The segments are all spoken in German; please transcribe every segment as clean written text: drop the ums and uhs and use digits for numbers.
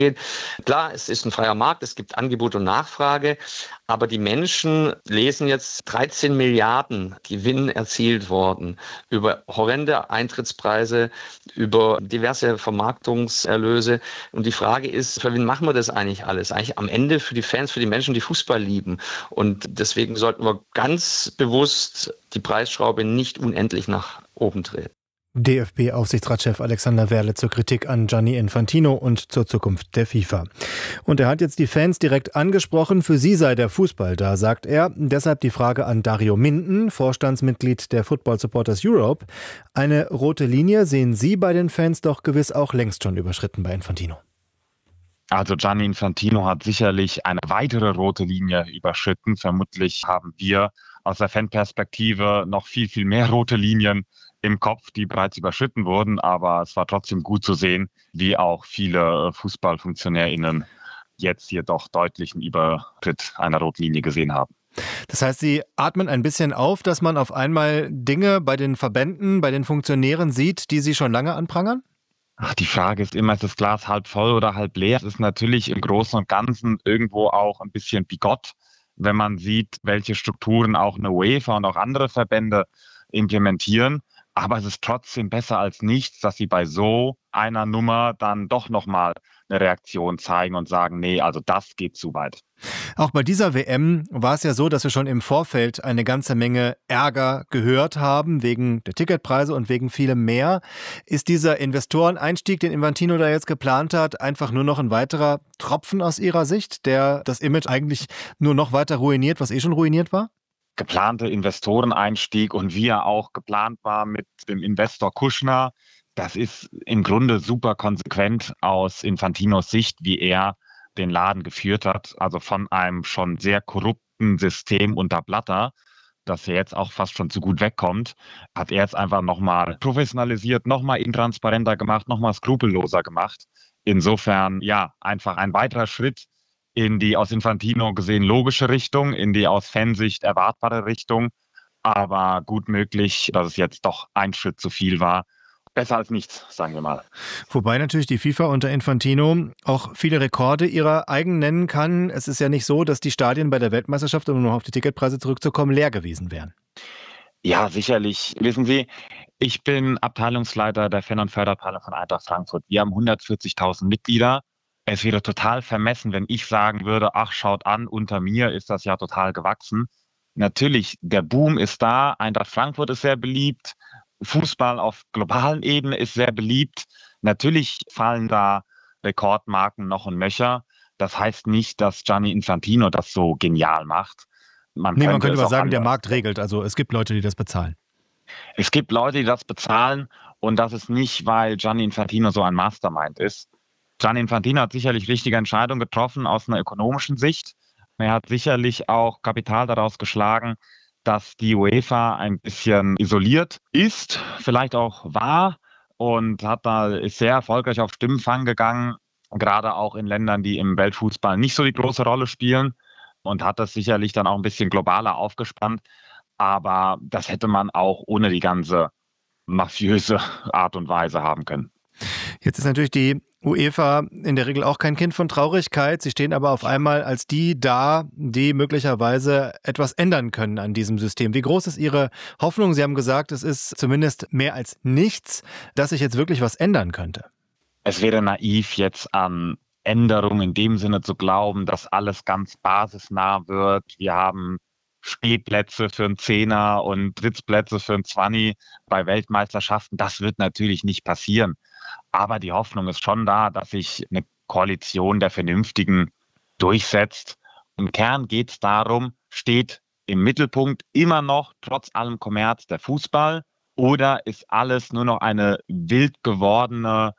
Klar, es ist ein freier Markt, es gibt Angebot und Nachfrage, aber die Menschen lesen jetzt 13 Milliarden Gewinn erzielt worden über horrende Eintrittspreise, über diverse Vermarktungserlöse. Und die Frage ist, für wen machen wir das eigentlich alles? Eigentlich am Ende für die Fans, für die Menschen, die Fußball lieben. Und deswegen sollten wir ganz bewusst die Preisschraube nicht unendlich nach oben drehen. DFB-Aufsichtsratschef Alexander Werle zur Kritik an Gianni Infantino und zur Zukunft der FIFA. Und er hat jetzt die Fans direkt angesprochen. Für sie sei der Fußball da, sagt er. Deshalb die Frage an Dario Minden, Vorstandsmitglied der Football Supporters Europe. Eine rote Linie sehen Sie bei den Fans doch gewiss auch längst schon überschritten bei Infantino. Also Gianni Infantino hat sicherlich eine weitere rote Linie überschritten. Vermutlich haben wir aus der Fanperspektive noch viel, viel mehr rote Linien im Kopf, die bereits überschritten wurden. Aber es war trotzdem gut zu sehen, wie auch viele FußballfunktionärInnen jetzt hier doch deutlichen Übertritt einer Rotlinie gesehen haben. Das heißt, Sie atmen ein bisschen auf, dass man auf einmal Dinge bei den Verbänden, bei den Funktionären sieht, die Sie schon lange anprangern? Ach, die Frage ist immer, ist das Glas halb voll oder halb leer? Es ist natürlich im Großen und Ganzen irgendwo auch ein bisschen bigott, wenn man sieht, welche Strukturen auch eine UEFA und auch andere Verbände implementieren. Aber es ist trotzdem besser als nichts, dass sie bei so einer Nummer dann doch nochmal eine Reaktion zeigen und sagen, nee, also das geht zu weit. Auch bei dieser WM war es ja so, dass wir schon im Vorfeld eine ganze Menge Ärger gehört haben, wegen der Ticketpreise und wegen vielem mehr. Ist dieser Investoreneinstieg, den Infantino da jetzt geplant hat, einfach nur noch ein weiterer Tropfen aus Ihrer Sicht, der das Image eigentlich nur noch weiter ruiniert, was schon ruiniert war? Geplante Investoreneinstieg und wie er auch geplant war mit dem Investor Kushner, das ist im Grunde super konsequent aus Infantinos Sicht, wie er den Laden geführt hat. Also von einem schon sehr korrupten System unter Blatter, das ja jetzt auch fast schon zu gut wegkommt, hat er jetzt einfach nochmal professionalisiert, nochmal intransparenter gemacht, nochmal skrupelloser gemacht. Insofern, ja, einfach ein weiterer Schritt in die aus Infantino gesehen logische Richtung, in die aus Fansicht erwartbare Richtung. Aber gut möglich, dass es jetzt doch ein Schritt zu viel war. Besser als nichts, sagen wir mal. Wobei natürlich die FIFA unter Infantino auch viele Rekorde ihrer eigen nennen kann. Es ist ja nicht so, dass die Stadien bei der Weltmeisterschaft, um noch auf die Ticketpreise zurückzukommen, leer gewesen wären. Ja, sicherlich. Wissen Sie, ich bin Abteilungsleiter der Fan- und Förderabteilung von Eintracht Frankfurt. Wir haben 140.000 Mitglieder. Es wäre total vermessen, wenn ich sagen würde, ach, schaut an, unter mir ist das ja total gewachsen. Natürlich, der Boom ist da. Eintracht Frankfurt ist sehr beliebt. Fußball auf globalen Ebene ist sehr beliebt. Natürlich fallen da Rekordmarken noch und nöcher. Das heißt nicht, dass Gianni Infantino das so genial macht. Man könnte aber sagen, der Markt regelt. Also es gibt Leute, die das bezahlen. Es gibt Leute, die das bezahlen. Und das ist nicht, weil Gianni Infantino so ein Mastermind ist. Gianni Infantino hat sicherlich richtige Entscheidungen getroffen aus einer ökonomischen Sicht. Er hat sicherlich auch Kapital daraus geschlagen, dass die UEFA ein bisschen isoliert ist, vielleicht auch war und ist sehr erfolgreich auf Stimmenfang gegangen, gerade auch in Ländern, die im Weltfußball nicht so die große Rolle spielen und hat das sicherlich dann auch ein bisschen globaler aufgespannt. Aber das hätte man auch ohne die ganze mafiöse Art und Weise haben können. Jetzt ist natürlich die UEFA in der Regel auch kein Kind von Traurigkeit. Sie stehen aber auf einmal als die da, die möglicherweise etwas ändern können an diesem System. Wie groß ist Ihre Hoffnung? Sie haben gesagt, es ist zumindest mehr als nichts, dass sich jetzt wirklich was ändern könnte. Es wäre naiv, jetzt an Änderungen in dem Sinne zu glauben, dass alles ganz basisnah wird. Wir haben Stehplätze für einen Zehner und Sitzplätze für einen Zwanni bei Weltmeisterschaften. Das wird natürlich nicht passieren. Aber die Hoffnung ist schon da, dass sich eine Koalition der Vernünftigen durchsetzt. Im Kern geht es darum, steht im Mittelpunkt immer noch trotz allem Kommerz der Fußball oder ist alles nur noch eine wild gewordene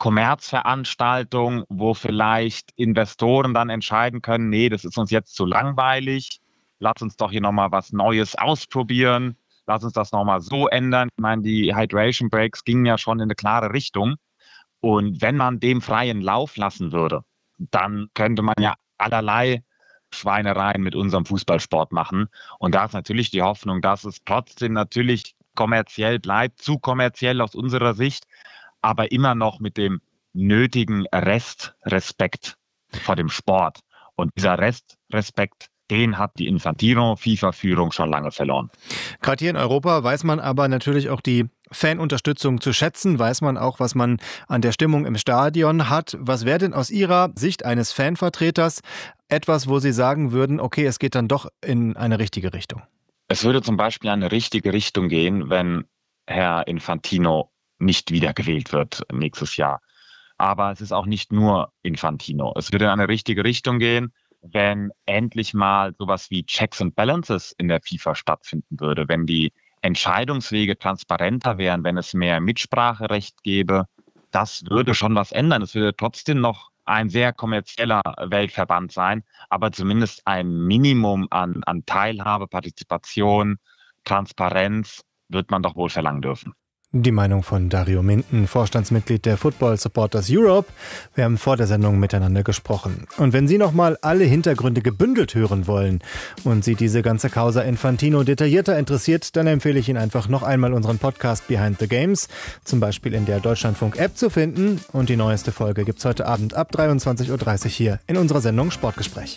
Kommerzveranstaltung, wo vielleicht Investoren dann entscheiden können, nee, das ist uns jetzt zu langweilig, lass uns doch hier nochmal was Neues ausprobieren, lass uns das nochmal so ändern. Ich meine, die Hydration Breaks gingen ja schon in eine klare Richtung. Und wenn man dem freien Lauf lassen würde, dann könnte man ja allerlei Schweinereien mit unserem Fußballsport machen. Und da ist natürlich die Hoffnung, dass es trotzdem natürlich kommerziell bleibt, zu kommerziell aus unserer Sicht, aber immer noch mit dem nötigen Restrespekt vor dem Sport. Und dieser Restrespekt, den hat die Infantino-FIFA-Führung schon lange verloren. Gerade hier in Europa weiß man aber natürlich auch die Fanunterstützung zu schätzen, weiß man auch, was man an der Stimmung im Stadion hat. Was wäre denn aus Ihrer Sicht eines Fanvertreters etwas, wo Sie sagen würden, okay, es geht dann doch in eine richtige Richtung? Es würde zum Beispiel in eine richtige Richtung gehen, wenn Herr Infantino nicht wiedergewählt wird nächstes Jahr. Aber es ist auch nicht nur Infantino. Es würde in eine richtige Richtung gehen, wenn endlich mal sowas wie Checks and Balances in der FIFA stattfinden würde, wenn die Entscheidungswege transparenter wären, wenn es mehr Mitspracherecht gäbe. Das würde schon was ändern. Es würde trotzdem noch ein sehr kommerzieller Weltverband sein, aber zumindest ein Minimum an Teilhabe, Partizipation, Transparenz wird man doch wohl verlangen dürfen. Die Meinung von Dario Minden, Vorstandsmitglied der Football Supporters Europe. Wir haben vor der Sendung miteinander gesprochen. Und wenn Sie nochmal alle Hintergründe gebündelt hören wollen und Sie diese ganze Causa Infantino detaillierter interessiert, dann empfehle ich Ihnen einfach noch einmal unseren Podcast Behind the Games, zum Beispiel in der Deutschlandfunk-App zu finden. Und die neueste Folge gibt's heute Abend ab 23.30 Uhr hier in unserer Sendung Sportgespräch.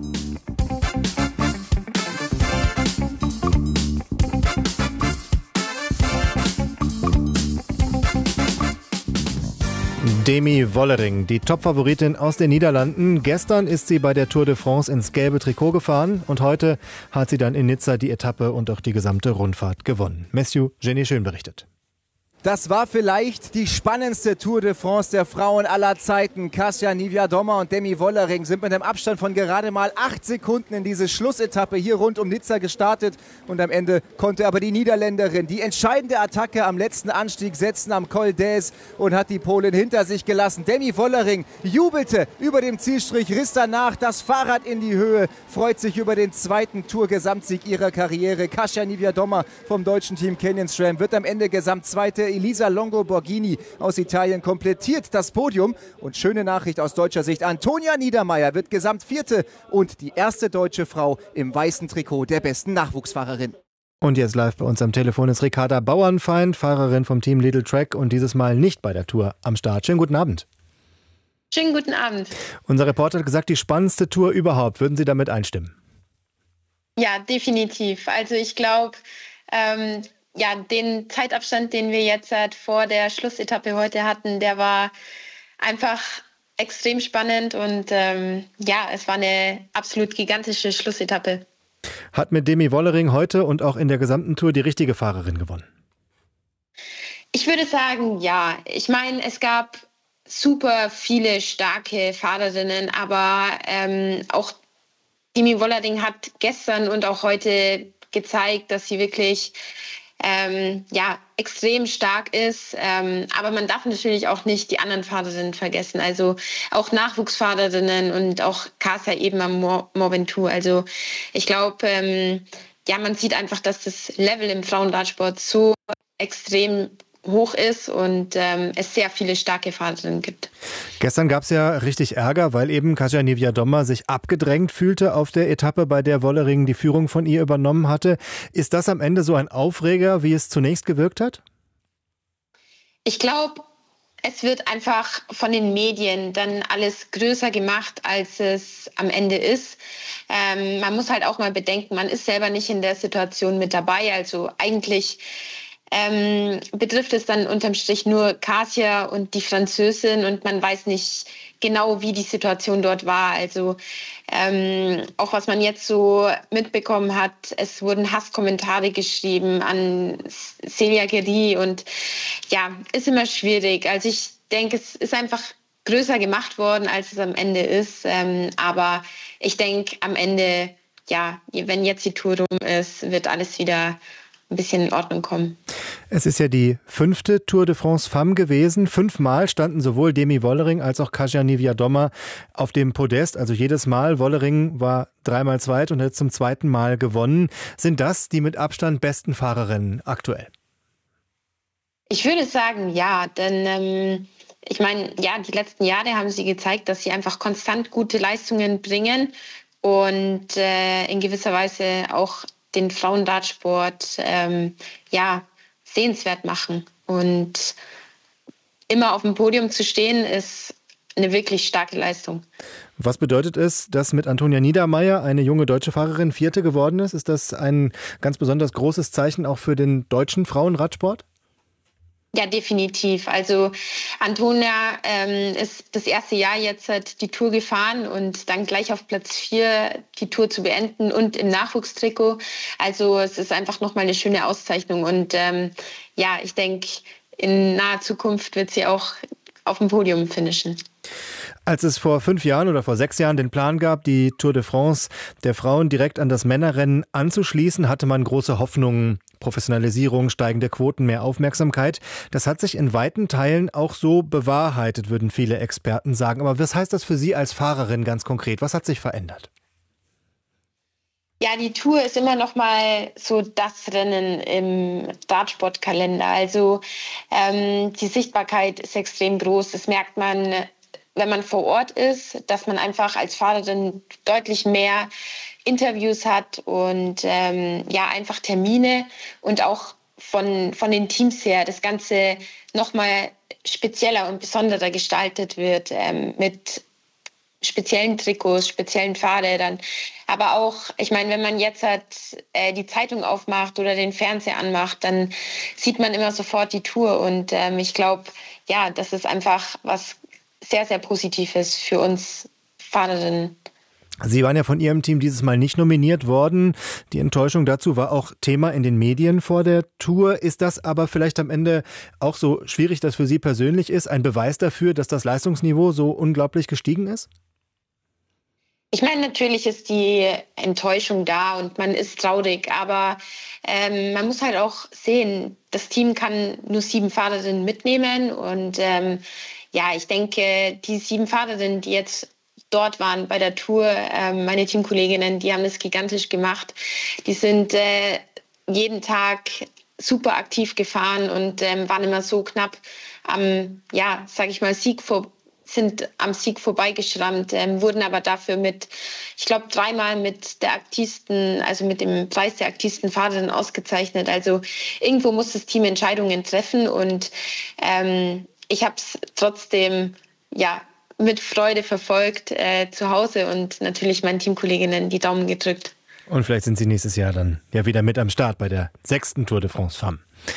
Demi Vollering, die Top-Favoritin aus den Niederlanden. Gestern ist sie bei der Tour de France ins gelbe Trikot gefahren und heute hat sie dann in Nizza die Etappe und auch die gesamte Rundfahrt gewonnen. Matthew Jenny Schön berichtet. Das war vielleicht die spannendste Tour de France der Frauen aller Zeiten. Kasia Niewiadoma und Demi Vollering sind mit einem Abstand von gerade mal 8 Sekunden in diese Schlussetappe hier rund um Nizza gestartet. Und am Ende konnte aber die Niederländerin die entscheidende Attacke am letzten Anstieg setzen, am Col d'Huez, und hat die Polin hinter sich gelassen. Demi Vollering jubelte über dem Zielstrich, riss danach das Fahrrad in die Höhe, freut sich über den zweiten Tour-Gesamtsieg ihrer Karriere. Kasia Niewiadoma vom deutschen Team Canyon SRAM wird am Ende Gesamtzweite. Elisa Longo Borghini aus Italien komplettiert das Podium. Und schöne Nachricht aus deutscher Sicht: Antonia Niedermeier wird Gesamtvierte und die erste deutsche Frau im weißen Trikot der besten Nachwuchsfahrerin. Und jetzt live bei uns am Telefon ist Ricarda Bauernfeind, Fahrerin vom Team Lidl Track und dieses Mal nicht bei der Tour am Start. Schönen guten Abend. Schönen guten Abend. Unser Reporter hat gesagt, die spannendste Tour überhaupt. Würden Sie damit einstimmen? Ja, definitiv. Also ich glaube, den Zeitabstand, den wir jetzt vor der Schlussetappe heute hatten, der war einfach extrem spannend und es war eine absolut gigantische Schlussetappe. Hat mit Demi Vollering heute und auch in der gesamten Tour die richtige Fahrerin gewonnen? Ich würde sagen, ja. Ich meine, es gab super viele starke Fahrerinnen, aber auch Demi Vollering hat gestern und auch heute gezeigt, dass sie wirklich extrem stark ist. Aber man darf natürlich auch nicht die anderen Fahrerinnen vergessen. Also auch Nachwuchsfahrerinnen und auch Kasia eben am Mont Ventoux. Also ich glaube, man sieht einfach, dass das Level im Frauenradsport so extrem hoch ist und es sehr viele starke Fahrerinnen gibt. Gestern gab es ja richtig Ärger, weil eben Kasia Niewiadoma sich abgedrängt fühlte auf der Etappe, bei der Vollering die Führung von ihr übernommen hatte. Ist das am Ende so ein Aufreger, wie es zunächst gewirkt hat? Ich glaube, es wird einfach von den Medien dann alles größer gemacht, als es am Ende ist. Man muss halt auch mal bedenken, man ist selber nicht in der Situation mit dabei. Also eigentlich betrifft es dann unterm Strich nur Kasia und die Französin und man weiß nicht genau, wie die Situation dort war. Also auch was man jetzt so mitbekommen hat, es wurden Hasskommentare geschrieben an Celia Guéry und ja, ist immer schwierig. Also ich denke, es ist einfach größer gemacht worden, als es am Ende ist. Aber ich denke, am Ende, wenn jetzt die Tour rum ist, wird alles wieder ein bisschen in Ordnung kommen. Es ist ja die 5. Tour de France Femme gewesen. 5-mal standen sowohl Demi Vollering als auch Kasia Niewiadoma auf dem Podest. Also jedes Mal. Vollering war 3-mal zweit und hat zum 2. Mal gewonnen. Sind das die mit Abstand besten Fahrerinnen aktuell? Ich würde sagen, ja. Denn ich meine, die letzten Jahre haben sie gezeigt, dass sie einfach konstant gute Leistungen bringen und in gewisser Weise auch den Frauenradsport sehenswert machen. Und immer auf dem Podium zu stehen, ist eine wirklich starke Leistung. Was bedeutet es, dass mit Antonia Niedermeier eine junge deutsche Fahrerin Vierte geworden ist? Ist das ein ganz besonders großes Zeichen auch für den deutschen Frauenradsport? Ja, definitiv. Also Antonia ist das erste Jahr jetzt die Tour gefahren und dann gleich auf Platz 4 die Tour zu beenden und im Nachwuchstrikot. Also es ist einfach nochmal eine schöne Auszeichnung. Und ich denke, in naher Zukunft wird sie auch auf dem Podium finishen. Als es vor 5 Jahren oder vor 6 Jahren den Plan gab, die Tour de France der Frauen direkt an das Männerrennen anzuschließen, hatte man große Hoffnungen. Professionalisierung, steigende Quoten, mehr Aufmerksamkeit. Das hat sich in weiten Teilen auch so bewahrheitet, würden viele Experten sagen. Aber was heißt das für Sie als Fahrerin ganz konkret? Was hat sich verändert? Ja, die Tour ist immer noch mal so das Rennen im Radsportkalender. Also die Sichtbarkeit ist extrem groß. Das merkt man, wenn man vor Ort ist, dass man einfach als Fahrerin deutlich mehr Interviews hat und einfach Termine und auch von den Teams her das Ganze noch mal spezieller und besonderer gestaltet wird mit speziellen Trikots, speziellen Fahrrädern. Aber auch, ich meine, wenn man jetzt die Zeitung aufmacht oder den Fernseher anmacht, dann sieht man immer sofort die Tour. Und ich glaube, das ist einfach was sehr, sehr Positives für uns Fahrerinnen. Sie waren ja von Ihrem Team dieses Mal nicht nominiert worden. Die Enttäuschung dazu war auch Thema in den Medien vor der Tour. Ist das aber vielleicht am Ende auch so schwierig, das für Sie persönlich ist, ein Beweis dafür, dass das Leistungsniveau so unglaublich gestiegen ist? Ich meine, natürlich ist die Enttäuschung da und man ist traurig, aber man muss halt auch sehen, das Team kann nur 7 Fahrerinnen mitnehmen und ich denke, die 7 Fahrerinnen, die jetzt dort waren bei der Tour, meine Teamkolleginnen, die haben das gigantisch gemacht. Die sind jeden Tag super aktiv gefahren und waren immer so knapp am, sind am Sieg vorbeigeschrammt, wurden aber dafür ich glaube 3-mal mit dem Preis der aktivsten Fahrerin ausgezeichnet. Also irgendwo muss das Team Entscheidungen treffen und ich habe es trotzdem, mit Freude verfolgt zu Hause und natürlich meinen Teamkolleginnen die Daumen gedrückt. Und vielleicht sind Sie nächstes Jahr dann wieder mit am Start bei der 6. Tour de France Femme.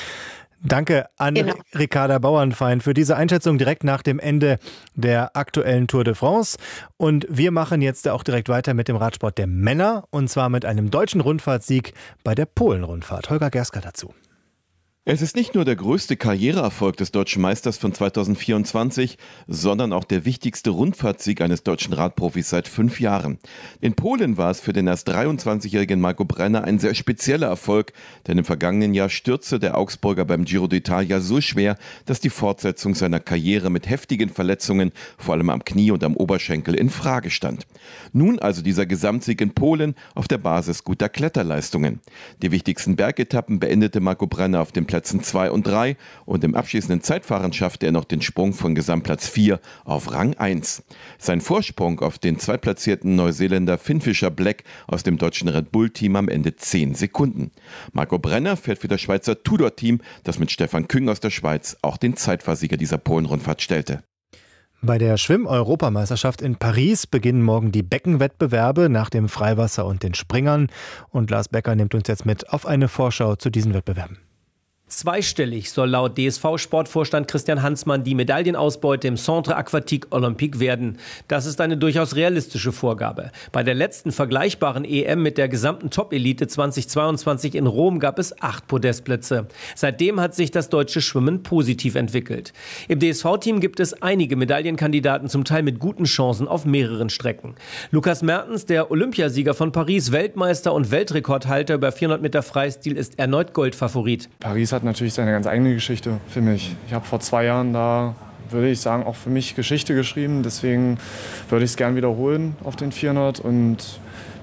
Danke an Ricarda Bauernfeind für diese Einschätzung direkt nach dem Ende der aktuellen Tour de France. Und wir machen jetzt auch direkt weiter mit dem Radsport der Männer und zwar mit einem deutschen Rundfahrtssieg bei der Polen-Rundfahrt. Holger Gerska dazu. Es ist nicht nur der größte Karriereerfolg des deutschen Meisters von 2024, sondern auch der wichtigste Rundfahrtssieg eines deutschen Radprofis seit 5 Jahren. In Polen war es für den erst 23-jährigen Marco Brenner ein sehr spezieller Erfolg, denn im vergangenen Jahr stürzte der Augsburger beim Giro d'Italia so schwer, dass die Fortsetzung seiner Karriere mit heftigen Verletzungen, vor allem am Knie und am Oberschenkel, in Frage stand. Nun also dieser Gesamtsieg in Polen auf der Basis guter Kletterleistungen. Die wichtigsten Bergetappen beendete Marco Brenner auf dem Plätzen 2 und 3 und im abschließenden Zeitfahren schaffte er noch den Sprung von Gesamtplatz 4 auf Rang 1. Sein Vorsprung auf den zweitplatzierten Neuseeländer Finn Fisher-Black aus dem deutschen Red Bull-Team am Ende 10 Sekunden. Marco Brenner fährt für das Schweizer Tudor-Team, das mit Stefan Küng aus der Schweiz auch den Zeitfahrsieger dieser Polen-Rundfahrt stellte. Bei der Schwimm-Europameisterschaft in Paris beginnen morgen die Beckenwettbewerbe nach dem Freiwasser und den Springern. Und Lars Becker nimmt uns jetzt mit auf eine Vorschau zu diesen Wettbewerben. Zweistellig soll laut DSV-Sportvorstand Christian Hansmann die Medaillenausbeute im Centre Aquatique Olympique werden. Das ist eine durchaus realistische Vorgabe. Bei der letzten vergleichbaren EM mit der gesamten Top-Elite 2022 in Rom gab es 8 Podestplätze. Seitdem hat sich das deutsche Schwimmen positiv entwickelt. Im DSV-Team gibt es einige Medaillenkandidaten, zum Teil mit guten Chancen auf mehreren Strecken. Lukas Mertens, der Olympiasieger von Paris, Weltmeister und Weltrekordhalter über 400 Meter Freistil, ist erneut Goldfavorit. Paris hat natürlich seine ganz eigene Geschichte für mich. Ich habe vor 2 Jahren da, würde ich sagen, auch für mich Geschichte geschrieben. Deswegen würde ich es gern wiederholen auf den 400 und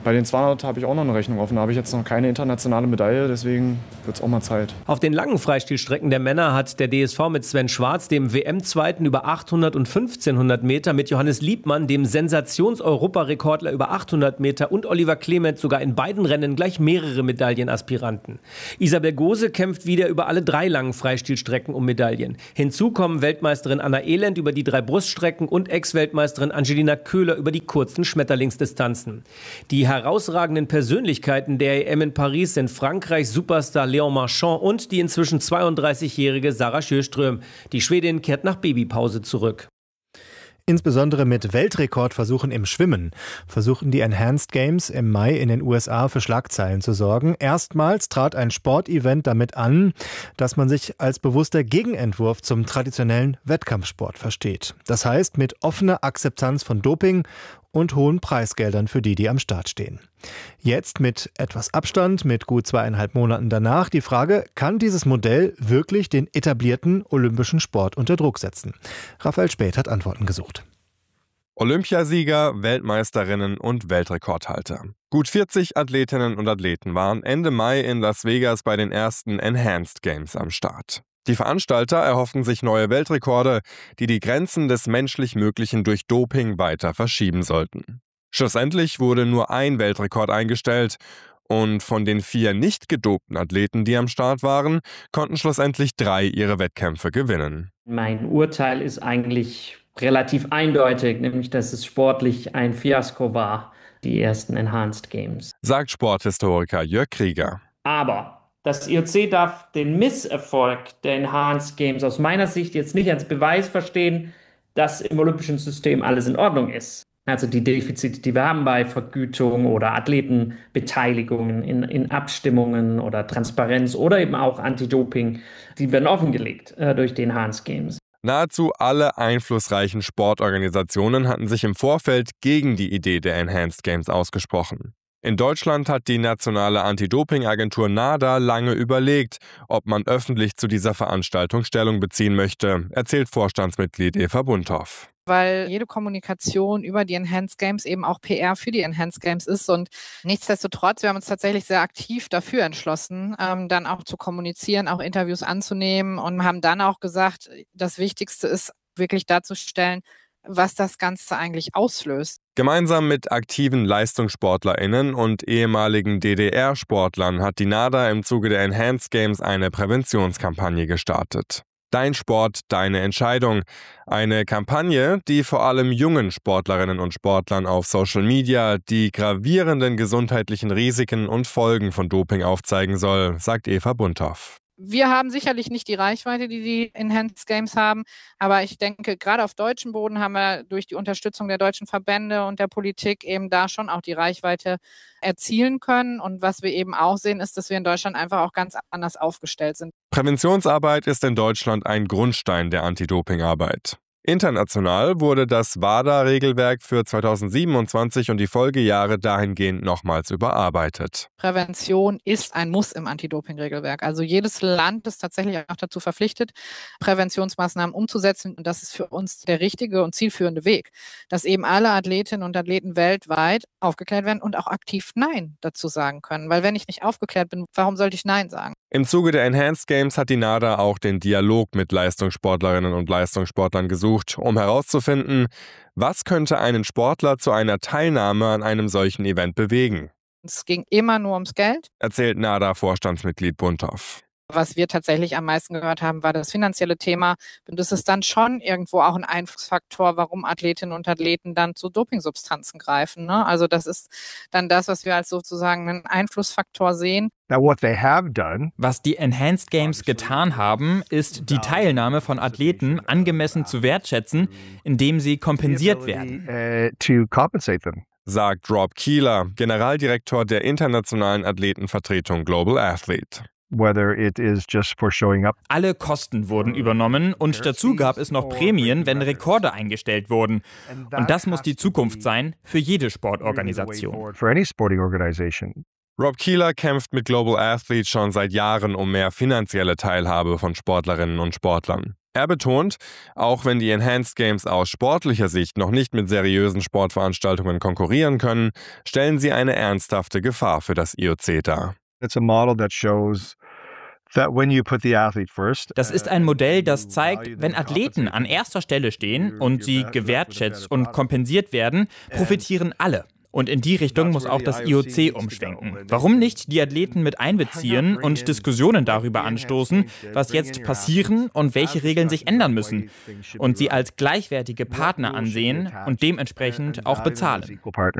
Bei den 200 habe ich auch noch eine Rechnung offen. Da habe ich jetzt noch keine internationale Medaille, deswegen wird es auch mal Zeit. Auf den langen Freistilstrecken der Männer hat der DSV mit Sven Schwarz, dem WM-Zweiten über 800 und 1500 Meter, mit Johannes Liebmann, dem Sensations-Europarekordler über 800 Meter und Oliver Clement sogar in beiden Rennen gleich mehrere Medaillenaspiranten. Isabel Gose kämpft wieder über alle 3 langen Freistilstrecken um Medaillen. Hinzu kommen Weltmeisterin Anna Elend über die 3 Bruststrecken und Ex-Weltmeisterin Angelina Köhler über die kurzen Schmetterlingsdistanzen. Die herausragenden Persönlichkeiten der EM in Paris sind Frankreichs Superstar Léon Marchand und die inzwischen 32-jährige Sarah Sjöström. Die Schwedin kehrt nach Babypause zurück. Insbesondere mit Weltrekordversuchen im Schwimmen versuchten die Enhanced Games im Mai in den USA für Schlagzeilen zu sorgen. Erstmals trat ein Sportevent damit an, dass man sich als bewusster Gegenentwurf zum traditionellen Wettkampfsport versteht. Das heißt, mit offener Akzeptanz von Doping und hohen Preisgeldern für die am Start stehen. Jetzt mit etwas Abstand, mit gut 2,5 Monaten danach, die Frage, kann dieses Modell wirklich den etablierten olympischen Sport unter Druck setzen? Raphael Späth hat Antworten gesucht. Olympiasieger, Weltmeisterinnen und Weltrekordhalter. Gut 40 Athletinnen und Athleten waren Ende Mai in Las Vegas bei den ersten Enhanced Games am Start. Die Veranstalter erhoffen sich neue Weltrekorde, die die Grenzen des menschlich Möglichen durch Doping weiter verschieben sollten. Schlussendlich wurde nur ein Weltrekord eingestellt und von den 4 nicht gedopten Athleten, die am Start waren, konnten schlussendlich 3 ihre Wettkämpfe gewinnen. Mein Urteil ist eigentlich relativ eindeutig, nämlich dass es sportlich ein Fiasko war, die ersten Enhanced Games. Sagt Sporthistoriker Jörg Krieger. Aber das IOC darf den Misserfolg der Enhanced Games aus meiner Sicht jetzt nicht als Beweis verstehen, dass im olympischen System alles in Ordnung ist. Also die Defizite, die wir haben bei Vergütung oder Athletenbeteiligungen in Abstimmungen oder Transparenz oder eben auch Anti-Doping, die werden offengelegt durch die Enhanced Games. Nahezu alle einflussreichen Sportorganisationen hatten sich im Vorfeld gegen die Idee der Enhanced Games ausgesprochen. In Deutschland hat die nationale Anti-Doping-Agentur NADA lange überlegt, ob man öffentlich zu dieser Veranstaltung Stellung beziehen möchte, erzählt Vorstandsmitglied Eva Bunthoff. Weil jede Kommunikation über die Enhanced Games eben auch PR für die Enhanced Games ist. Und nichtsdestotrotz, wir haben uns tatsächlich sehr aktiv dafür entschlossen, dann auch zu kommunizieren, auch Interviews anzunehmen und haben dann auch gesagt, das Wichtigste ist wirklich darzustellen, was das Ganze eigentlich auslöst. Gemeinsam mit aktiven LeistungssportlerInnen und ehemaligen DDR-Sportlern hat die NADA im Zuge der Enhanced Games eine Präventionskampagne gestartet. Dein Sport, deine Entscheidung. Eine Kampagne, die vor allem jungen Sportlerinnen und Sportlern auf Social Media die gravierenden gesundheitlichen Risiken und Folgen von Doping aufzeigen soll, sagt Eva Bunthoff. Wir haben sicherlich nicht die Reichweite, die die Enhanced Games haben, aber ich denke, gerade auf deutschem Boden haben wir durch die Unterstützung der deutschen Verbände und der Politik eben da schon auch die Reichweite erzielen können. Und was wir eben auch sehen, ist, dass wir in Deutschland einfach auch ganz anders aufgestellt sind. Präventionsarbeit ist in Deutschland ein Grundstein der Anti-Doping-Arbeit. International wurde das WADA-Regelwerk für 2027 und die Folgejahre dahingehend nochmals überarbeitet. Prävention ist ein Muss im Anti-Doping-Regelwerk. Also jedes Land ist tatsächlich auch dazu verpflichtet, Präventionsmaßnahmen umzusetzen. Und das ist für uns der richtige und zielführende Weg, dass eben alle Athletinnen und Athleten weltweit aufgeklärt werden und auch aktiv Nein dazu sagen können. Weil wenn ich nicht aufgeklärt bin, warum sollte ich Nein sagen? Im Zuge der Enhanced Games hat die NADA auch den Dialog mit Leistungssportlerinnen und Leistungssportlern gesucht, um herauszufinden, was könnte einen Sportler zu einer Teilnahme an einem solchen Event bewegen. Es ging immer nur ums Geld, erzählt NADA-Vorstandsmitglied Bunthoff. Was wir tatsächlich am meisten gehört haben, war das finanzielle Thema. Und das ist dann schon irgendwo auch ein Einflussfaktor, warum Athletinnen und Athleten dann zu Dopingsubstanzen greifen. Ne? Also das ist dann das, was wir als sozusagen einen Einflussfaktor sehen. Was die Enhanced Games getan haben, ist die Teilnahme von Athleten angemessen zu wertschätzen, indem sie kompensiert werden. Sagt Rob Keeler, Generaldirektor der internationalen Athletenvertretung Global Athlete. Alle Kosten wurden übernommen und dazu gab es noch Prämien, wenn Rekorde eingestellt wurden. Und das muss die Zukunft sein für jede Sportorganisation. Rob Keeler kämpft mit Global Athlete schon seit Jahren um mehr finanzielle Teilhabe von Sportlerinnen und Sportlern. Er betont, auch wenn die Enhanced Games aus sportlicher Sicht noch nicht mit seriösen Sportveranstaltungen konkurrieren können, stellen sie eine ernsthafte Gefahr für das IOC dar. Das ist ein Modell, das zeigt, wenn Athleten an erster Stelle stehen und sie gewertschätzt und kompensiert werden, profitieren alle. Und in die Richtung muss auch das IOC umschwenken. Warum nicht die Athleten mit einbeziehen und Diskussionen darüber anstoßen, was jetzt passieren und welche Regeln sich ändern müssen? Und sie als gleichwertige Partner ansehen und dementsprechend auch bezahlen.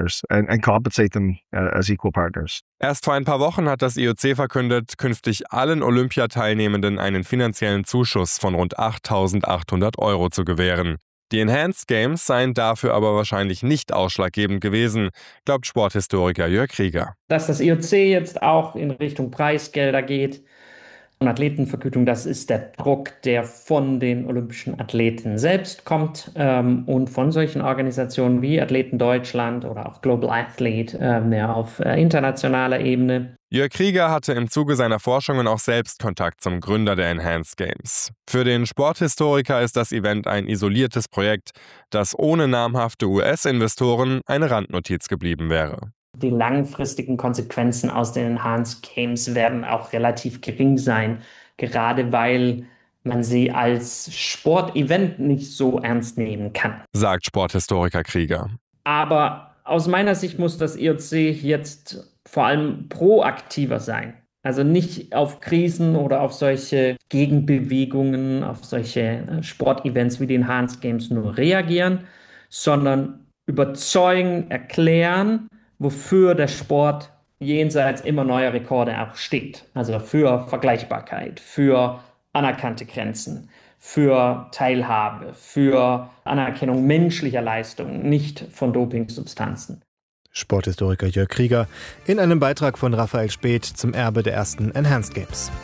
Erst vor ein paar Wochen hat das IOC verkündet, künftig allen Olympiateilnehmenden einen finanziellen Zuschuss von rund 8.800 € zu gewähren. Die Enhanced Games seien dafür aber wahrscheinlich nicht ausschlaggebend gewesen, glaubt Sporthistoriker Jörg Krieger. Dass das IOC jetzt auch in Richtung Preisgelder geht und Athletenvergütung, das ist der Druck, der von den olympischen Athleten selbst kommt und von solchen Organisationen wie Athleten Deutschland oder auch Global Athlete auf internationaler Ebene. Jörg Krieger hatte im Zuge seiner Forschungen auch selbst Kontakt zum Gründer der Enhanced Games. Für den Sporthistoriker ist das Event ein isoliertes Projekt, das ohne namhafte US-Investoren eine Randnotiz geblieben wäre. Die langfristigen Konsequenzen aus den Enhanced Games werden auch relativ gering sein, gerade weil man sie als Sportevent nicht so ernst nehmen kann, sagt Sporthistoriker Krieger. Aber aus meiner Sicht muss das IOC jetzt vor allem proaktiver sein. Also nicht auf Krisen oder auf solche Gegenbewegungen, auf solche Sportevents wie die Enhanced Games nur reagieren, sondern überzeugen, erklären, wofür der Sport jenseits immer neuer Rekorde auch steht. Also für Vergleichbarkeit, für anerkannte Grenzen, für Teilhabe, für Anerkennung menschlicher Leistungen, nicht von Dopingsubstanzen. Sporthistoriker Jörg Krieger in einem Beitrag von Raphael Späth zum Erbe der ersten Enhanced Games.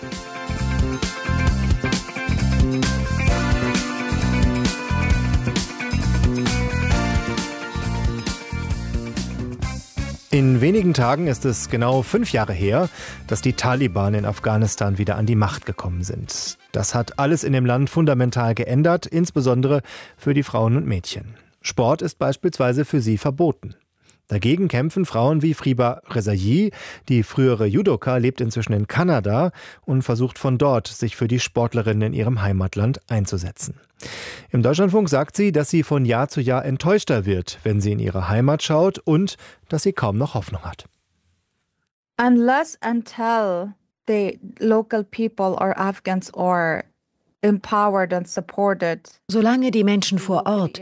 In wenigen Tagen ist es genau 5 Jahre her, dass die Taliban in Afghanistan wieder an die Macht gekommen sind. Das hat alles in dem Land fundamental geändert, insbesondere für die Frauen und Mädchen. Sport ist beispielsweise für sie verboten. Dagegen kämpfen Frauen wie Friba Rezaei. Die frühere Judoka lebt inzwischen in Kanada und versucht von dort, sich für die Sportlerinnen in ihrem Heimatland einzusetzen. Im Deutschlandfunk sagt sie, dass sie von Jahr zu Jahr enttäuschter wird, wenn sie in ihre Heimat schaut und dass sie kaum noch Hoffnung hat. Unless until the local people or Afghans are empowered and supported. Solange die Menschen vor Ort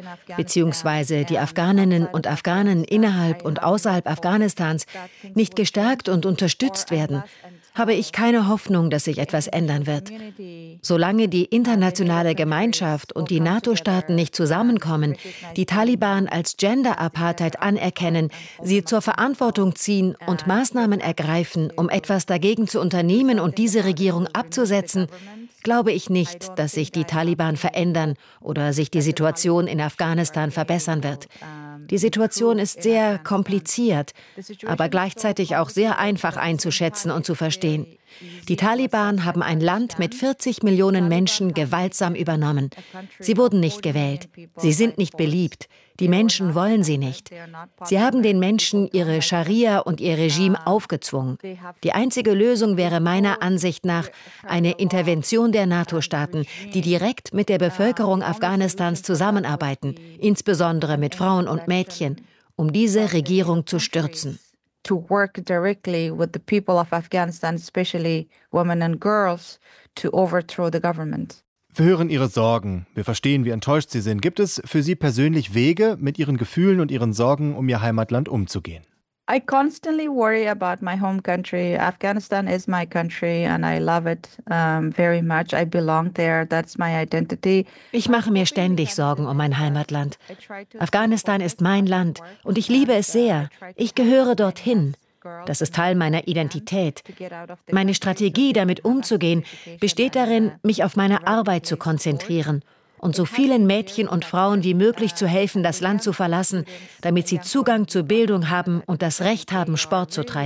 bzw. die Afghaninnen und Afghanen innerhalb und außerhalb Afghanistans nicht gestärkt und unterstützt werden, habe ich keine Hoffnung, dass sich etwas ändern wird. Solange die internationale Gemeinschaft und die NATO-Staaten nicht zusammenkommen, die Taliban als Gender-Apartheid anerkennen, sie zur Verantwortung ziehen und Maßnahmen ergreifen, um etwas dagegen zu unternehmen und diese Regierung abzusetzen, glaube ich nicht, dass sich die Taliban verändern oder sich die Situation in Afghanistan verbessern wird. Die Situation ist sehr kompliziert, aber gleichzeitig auch sehr einfach einzuschätzen und zu verstehen. Die Taliban haben ein Land mit 40 Millionen Menschen gewaltsam übernommen. Sie wurden nicht gewählt. Sie sind nicht beliebt. Die Menschen wollen sie nicht. Sie haben den Menschen ihre Scharia und ihr Regime aufgezwungen. Die einzige Lösung wäre meiner Ansicht nach eine Intervention der NATO-Staaten, die direkt mit der Bevölkerung Afghanistans zusammenarbeiten, insbesondere mit Frauen und Mädchen, um diese Regierung zu stürzen. To work directly with the people of Afghanistan, especially women and girls, to overthrow the government. Wir hören Ihre Sorgen. Wir verstehen, wie enttäuscht Sie sind. Gibt es für Sie persönlich Wege, mit Ihren Gefühlen und Ihren Sorgen um Ihr Heimatland umzugehen? I constantly worry about my home country. Afghanistan is my country and I love it very much. I belong there. That's my identity. Ich mache mir ständig Sorgen um mein Heimatland. Afghanistan ist mein Land und ich liebe es sehr. Ich gehöre dorthin. Das ist Teil meiner Identität. Meine Strategie, damit umzugehen, besteht darin, mich auf meine Arbeit zu konzentrieren und so vielen Mädchen und Frauen wie möglich zu helfen, das Land zu verlassen, damit sie Zugang zur Bildung haben und das Recht haben, Sport zu treiben.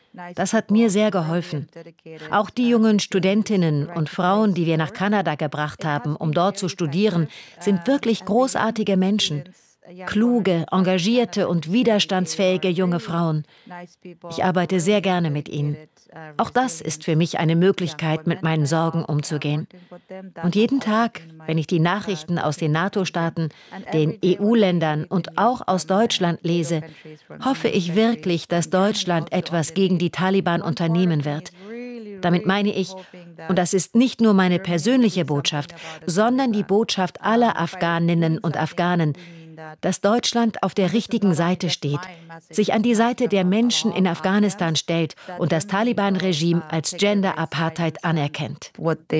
Das hat mir sehr geholfen. Auch die jungen Studentinnen und Frauen, die wir nach Kanada gebracht haben, um dort zu studieren, sind wirklich großartige Menschen. Kluge, engagierte und widerstandsfähige junge Frauen. Ich arbeite sehr gerne mit ihnen. Auch das ist für mich eine Möglichkeit, mit meinen Sorgen umzugehen. Und jeden Tag, wenn ich die Nachrichten aus den NATO-Staaten, den EU-Ländern und auch aus Deutschland lese, hoffe ich wirklich, dass Deutschland etwas gegen die Taliban unternehmen wird. Damit meine ich, und das ist nicht nur meine persönliche Botschaft, sondern die Botschaft aller Afghaninnen und Afghanen, dass Deutschland auf der richtigen Seite steht, sich an die Seite der Menschen in Afghanistan stellt und das Taliban-Regime als Gender-Apartheid anerkennt.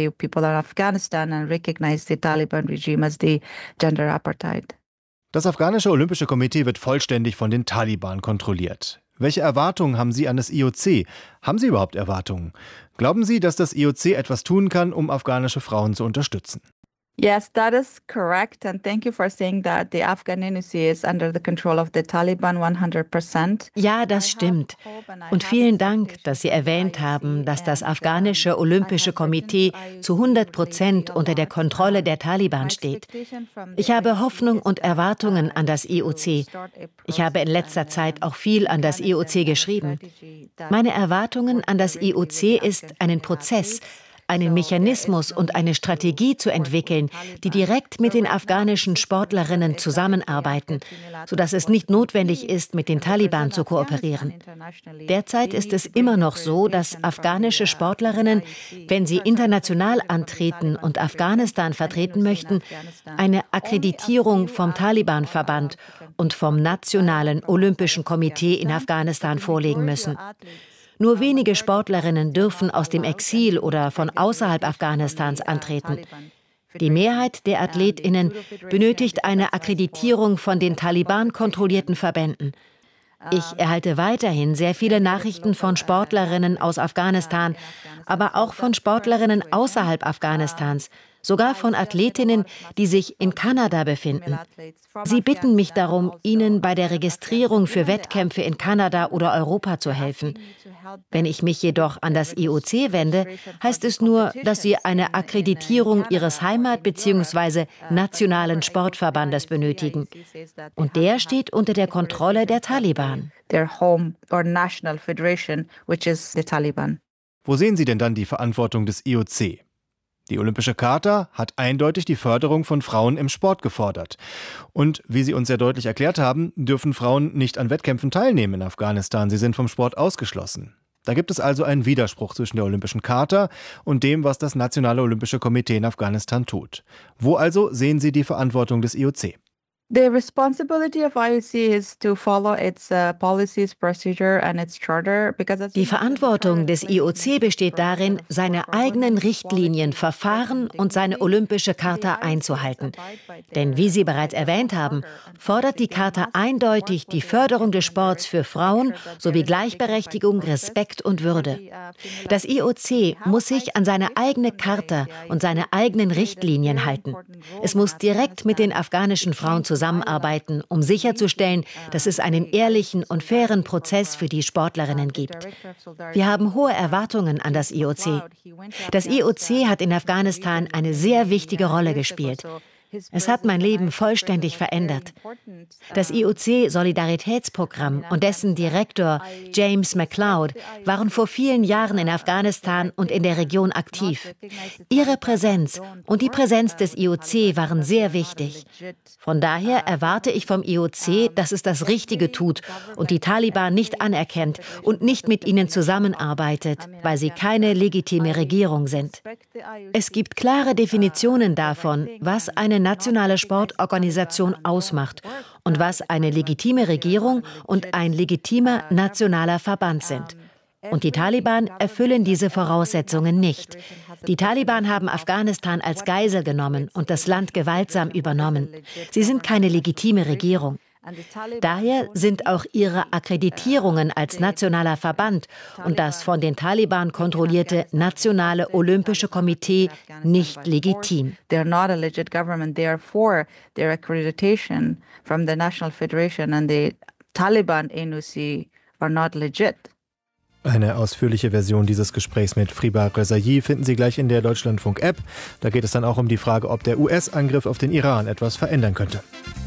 Das afghanische Olympische Komitee wird vollständig von den Taliban kontrolliert. Welche Erwartungen haben Sie an das IOC? Haben Sie überhaupt Erwartungen? Glauben Sie, dass das IOC etwas tun kann, um afghanische Frauen zu unterstützen? Yes, that is correct. And thank you for saying that the Afghan IOC is under the control of the Taliban 100%. Ja, das stimmt. Und vielen Dank, dass Sie erwähnt haben, dass das afghanische Olympische Komitee zu 100% unter der Kontrolle der Taliban steht. Ich habe Hoffnung und Erwartungen an das IOC. Ich habe in letzter Zeit auch viel an das IOC geschrieben. Meine Erwartungen an das IOC ist, einen Prozess, einen Mechanismus und eine Strategie zu entwickeln, die direkt mit den afghanischen Sportlerinnen zusammenarbeiten, sodass es nicht notwendig ist, mit den Taliban zu kooperieren. Derzeit ist es immer noch so, dass afghanische Sportlerinnen, wenn sie international antreten und Afghanistan vertreten möchten, eine Akkreditierung vom Taliban-Verband und vom Nationalen Olympischen Komitee in Afghanistan vorlegen müssen. Nur wenige Sportlerinnen dürfen aus dem Exil oder von außerhalb Afghanistans antreten. Die Mehrheit der AthletInnen benötigt eine Akkreditierung von den Taliban-kontrollierten Verbänden. Ich erhalte weiterhin sehr viele Nachrichten von Sportlerinnen aus Afghanistan, aber auch von Sportlerinnen außerhalb Afghanistans, sogar von Athletinnen, die sich in Kanada befinden. Sie bitten mich darum, ihnen bei der Registrierung für Wettkämpfe in Kanada oder Europa zu helfen. Wenn ich mich jedoch an das IOC wende, heißt es nur, dass sie eine Akkreditierung ihres Heimat- bzw. nationalen Sportverbandes benötigen. Und der steht unter der Kontrolle der Taliban. Wo sehen Sie denn dann die Verantwortung des IOC? Die Olympische Charta hat eindeutig die Förderung von Frauen im Sport gefordert. Und wie Sie uns sehr deutlich erklärt haben, dürfen Frauen nicht an Wettkämpfen teilnehmen in Afghanistan. Sie sind vom Sport ausgeschlossen. Da gibt es also einen Widerspruch zwischen der Olympischen Charta und dem, was das Nationale Olympische Komitee in Afghanistan tut. Wo also sehen Sie die Verantwortung des IOC? The responsibility of IOC is to follow its policies, procedure and its charter. Die Verantwortung des IOC besteht darin, seine eigenen Richtlinien, Verfahren und seine Olympische Charta einzuhalten. Denn wie Sie bereits erwähnt haben, fordert die Charta eindeutig die Förderung des Sports für Frauen sowie Gleichberechtigung, Respekt und Würde. Das IOC muss sich an seine eigene Charta und seine eigenen Richtlinien halten. Es muss direkt mit den afghanischen Frauen zusammenarbeiten, um sicherzustellen, dass es einen ehrlichen und fairen Prozess für die Sportlerinnen gibt. Wir haben hohe Erwartungen an das IOC. Das IOC hat in Afghanistan eine sehr wichtige Rolle gespielt. Es hat mein Leben vollständig verändert. Das IOC-Solidaritätsprogramm und dessen Direktor James McLeod waren vor vielen Jahren in Afghanistan und in der Region aktiv. Ihre Präsenz und die Präsenz des IOC waren sehr wichtig. Von daher erwarte ich vom IOC, dass es das Richtige tut und die Taliban nicht anerkennt und nicht mit ihnen zusammenarbeitet, weil sie keine legitime Regierung sind. Es gibt klare Definitionen davon, was eine nationale Sportorganisation ausmacht und was eine legitime Regierung und ein legitimer nationaler Verband sind. Und die Taliban erfüllen diese Voraussetzungen nicht. Die Taliban haben Afghanistan als Geisel genommen und das Land gewaltsam übernommen. Sie sind keine legitime Regierung. Daher sind auch ihre Akkreditierungen als nationaler Verband und das von den Taliban kontrollierte Nationale Olympische Komitee nicht legitim. They're not a legit government. Therefore, their accreditation from the National Federation and the Taliban NOC are not legit. Eine ausführliche Version dieses Gesprächs mit Friba Rezaie finden Sie gleich in der Deutschlandfunk-App. Da geht es dann auch um die Frage, ob der US-Angriff auf den Iran etwas verändern könnte.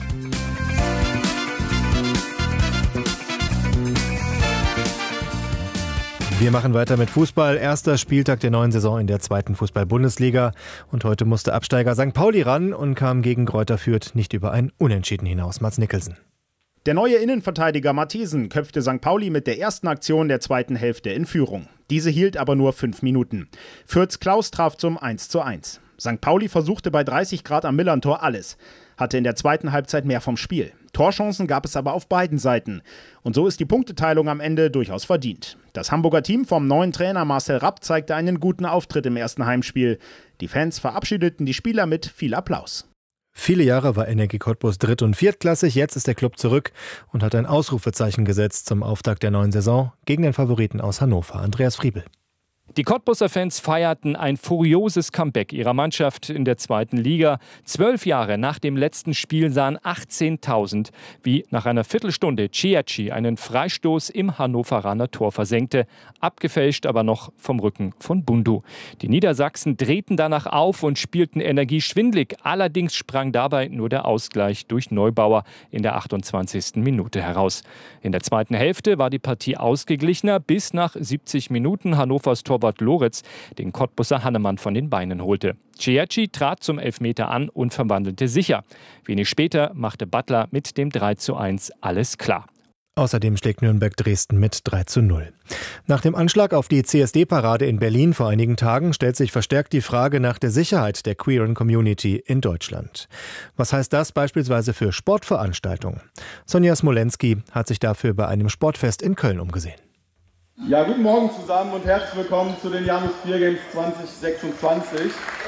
Wir machen weiter mit Fußball. Erster Spieltag der neuen Saison in der 2. Fußball-Bundesliga. Und heute musste Absteiger St. Pauli ran und kam gegen Greuther Fürth nicht über ein Unentschieden hinaus. Mats Nicholson. Der neue Innenverteidiger Matthiesen köpfte St. Pauli mit der ersten Aktion der zweiten Hälfte in Führung. Diese hielt aber nur 5 Minuten. Fürths Klaus traf zum 1:1. St. Pauli versuchte bei 30 Grad am Millerntor alles, hatte in der zweiten Halbzeit mehr vom Spiel. Torchancen gab es aber auf beiden Seiten. Und so ist die Punkteteilung am Ende durchaus verdient. Das Hamburger Team vom neuen Trainer Marcel Rapp zeigte einen guten Auftritt im ersten Heimspiel. Die Fans verabschiedeten die Spieler mit viel Applaus. Viele Jahre war Energie Cottbus dritt- und viertklassig, jetzt ist der Club zurück und hat ein Ausrufezeichen gesetzt zum Auftakt der neuen Saison gegen den Favoriten aus Hannover, Andreas Friebel. Die Cottbuser Fans feierten ein furioses Comeback ihrer Mannschaft in der 2. Liga. 12 Jahre nach dem letzten Spiel sahen 18.000, wie nach einer Viertelstunde Ciacci einen Freistoß im Hannoveraner Tor versenkte, abgefälscht aber noch vom Rücken von Bundu. Die Niedersachsen drehten danach auf und spielten Energie schwindlig. Allerdings sprang dabei nur der Ausgleich durch Neubauer in der 28. Minute heraus. In der zweiten Hälfte war die Partie ausgeglichener, bis nach 70 Minuten Hannovers Torwart Loritz den Cottbuser Hannemann von den Beinen holte. Ciacci trat zum Elfmeter an und verwandelte sicher. Wenig später machte Butler mit dem 3:1 alles klar. Außerdem schlägt Nürnberg Dresden mit 3:0. Nach dem Anschlag auf die CSD-Parade in Berlin vor einigen Tagen stellt sich verstärkt die Frage nach der Sicherheit der queeren Community in Deutschland. Was heißt das beispielsweise für Sportveranstaltungen? Sonja Smolenski hat sich dafür bei einem Sportfest in Köln umgesehen. Ja, guten Morgen zusammen und herzlich willkommen zu den Janus Queer Games 2026.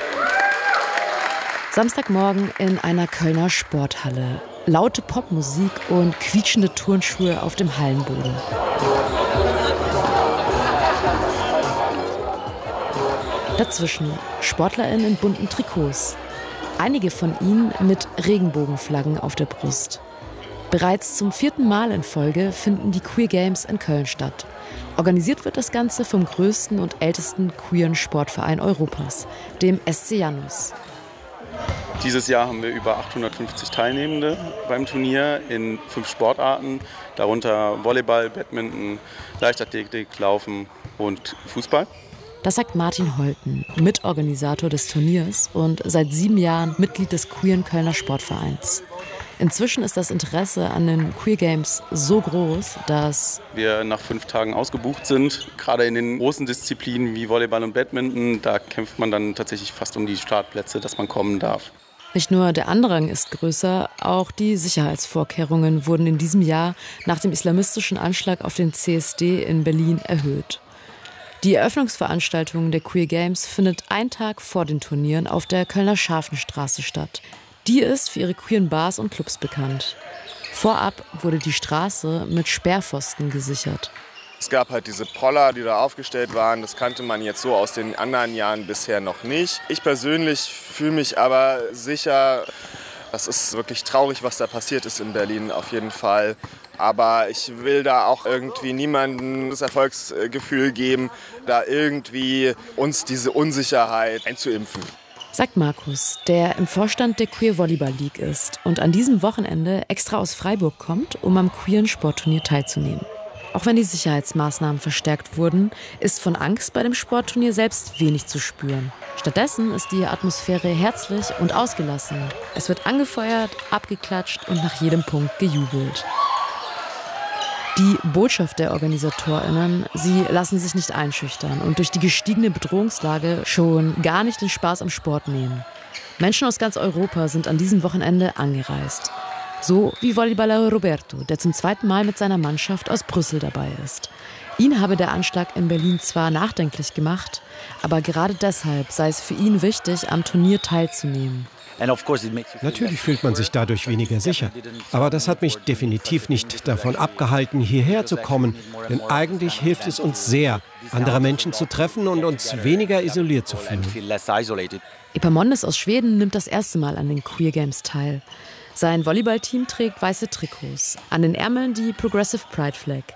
Samstagmorgen in einer Kölner Sporthalle. Laute Popmusik und quietschende Turnschuhe auf dem Hallenboden. Dazwischen SportlerInnen in bunten Trikots. Einige von ihnen mit Regenbogenflaggen auf der Brust. Bereits zum 4. Mal in Folge finden die Queer Games in Köln statt. Organisiert wird das Ganze vom größten und ältesten queeren Sportverein Europas, dem SC Janus. Dieses Jahr haben wir über 850 Teilnehmende beim Turnier in 5 Sportarten, darunter Volleyball, Badminton, Leichtathletik, Laufen und Fußball. Das sagt Martin Holten, Mitorganisator des Turniers und seit 7 Jahren Mitglied des queeren Kölner Sportvereins. Inzwischen ist das Interesse an den Queer Games so groß, dass wir nach 5 Tagen ausgebucht sind. Gerade in den großen Disziplinen wie Volleyball und Badminton, da kämpft man dann tatsächlich fast um die Startplätze, dass man kommen darf. Nicht nur der Andrang ist größer, auch die Sicherheitsvorkehrungen wurden in diesem Jahr nach dem islamistischen Anschlag auf den CSD in Berlin erhöht. Die Eröffnungsveranstaltung der Queer Games findet einen Tag vor den Turnieren auf der Kölner Scharfenstraße statt. Die ist für ihre queeren Bars und Clubs bekannt. Vorab wurde die Straße mit Sperrpfosten gesichert. Es gab halt diese Poller, die da aufgestellt waren. Das kannte man jetzt so aus den anderen Jahren bisher noch nicht. Ich persönlich fühle mich aber sicher. Das ist wirklich traurig, was da passiert ist in Berlin, auf jeden Fall. Aber ich will da auch irgendwie niemandem das Erfolgsgefühl geben, da irgendwie uns diese Unsicherheit einzuimpfen. Sagt Markus, der im Vorstand der Queer Volleyball League ist und an diesem Wochenende extra aus Freiburg kommt, um am queeren Sportturnier teilzunehmen. Auch wenn die Sicherheitsmaßnahmen verstärkt wurden, ist von Angst bei dem Sportturnier selbst wenig zu spüren. Stattdessen ist die Atmosphäre herzlich und ausgelassen. Es wird angefeuert, abgeklatscht und nach jedem Punkt gejubelt. Die Botschaft der OrganisatorInnen, sie lassen sich nicht einschüchtern und durch die gestiegene Bedrohungslage schon gar nicht den Spaß am Sport nehmen. Menschen aus ganz Europa sind an diesem Wochenende angereist. So wie Volleyballer Roberto, der zum 2. Mal mit seiner Mannschaft aus Brüssel dabei ist. Ihn habe der Anschlag in Berlin zwar nachdenklich gemacht, aber gerade deshalb sei es für ihn wichtig, am Turnier teilzunehmen. Natürlich fühlt man sich dadurch weniger sicher. Aber das hat mich definitiv nicht davon abgehalten, hierher zu kommen. Denn eigentlich hilft es uns sehr, andere Menschen zu treffen und uns weniger isoliert zu fühlen. Epamondes aus Schweden nimmt das erste Mal an den Queer Games teil. Sein Volleyballteam trägt weiße Trikots, an den Ärmeln die Progressive Pride Flag.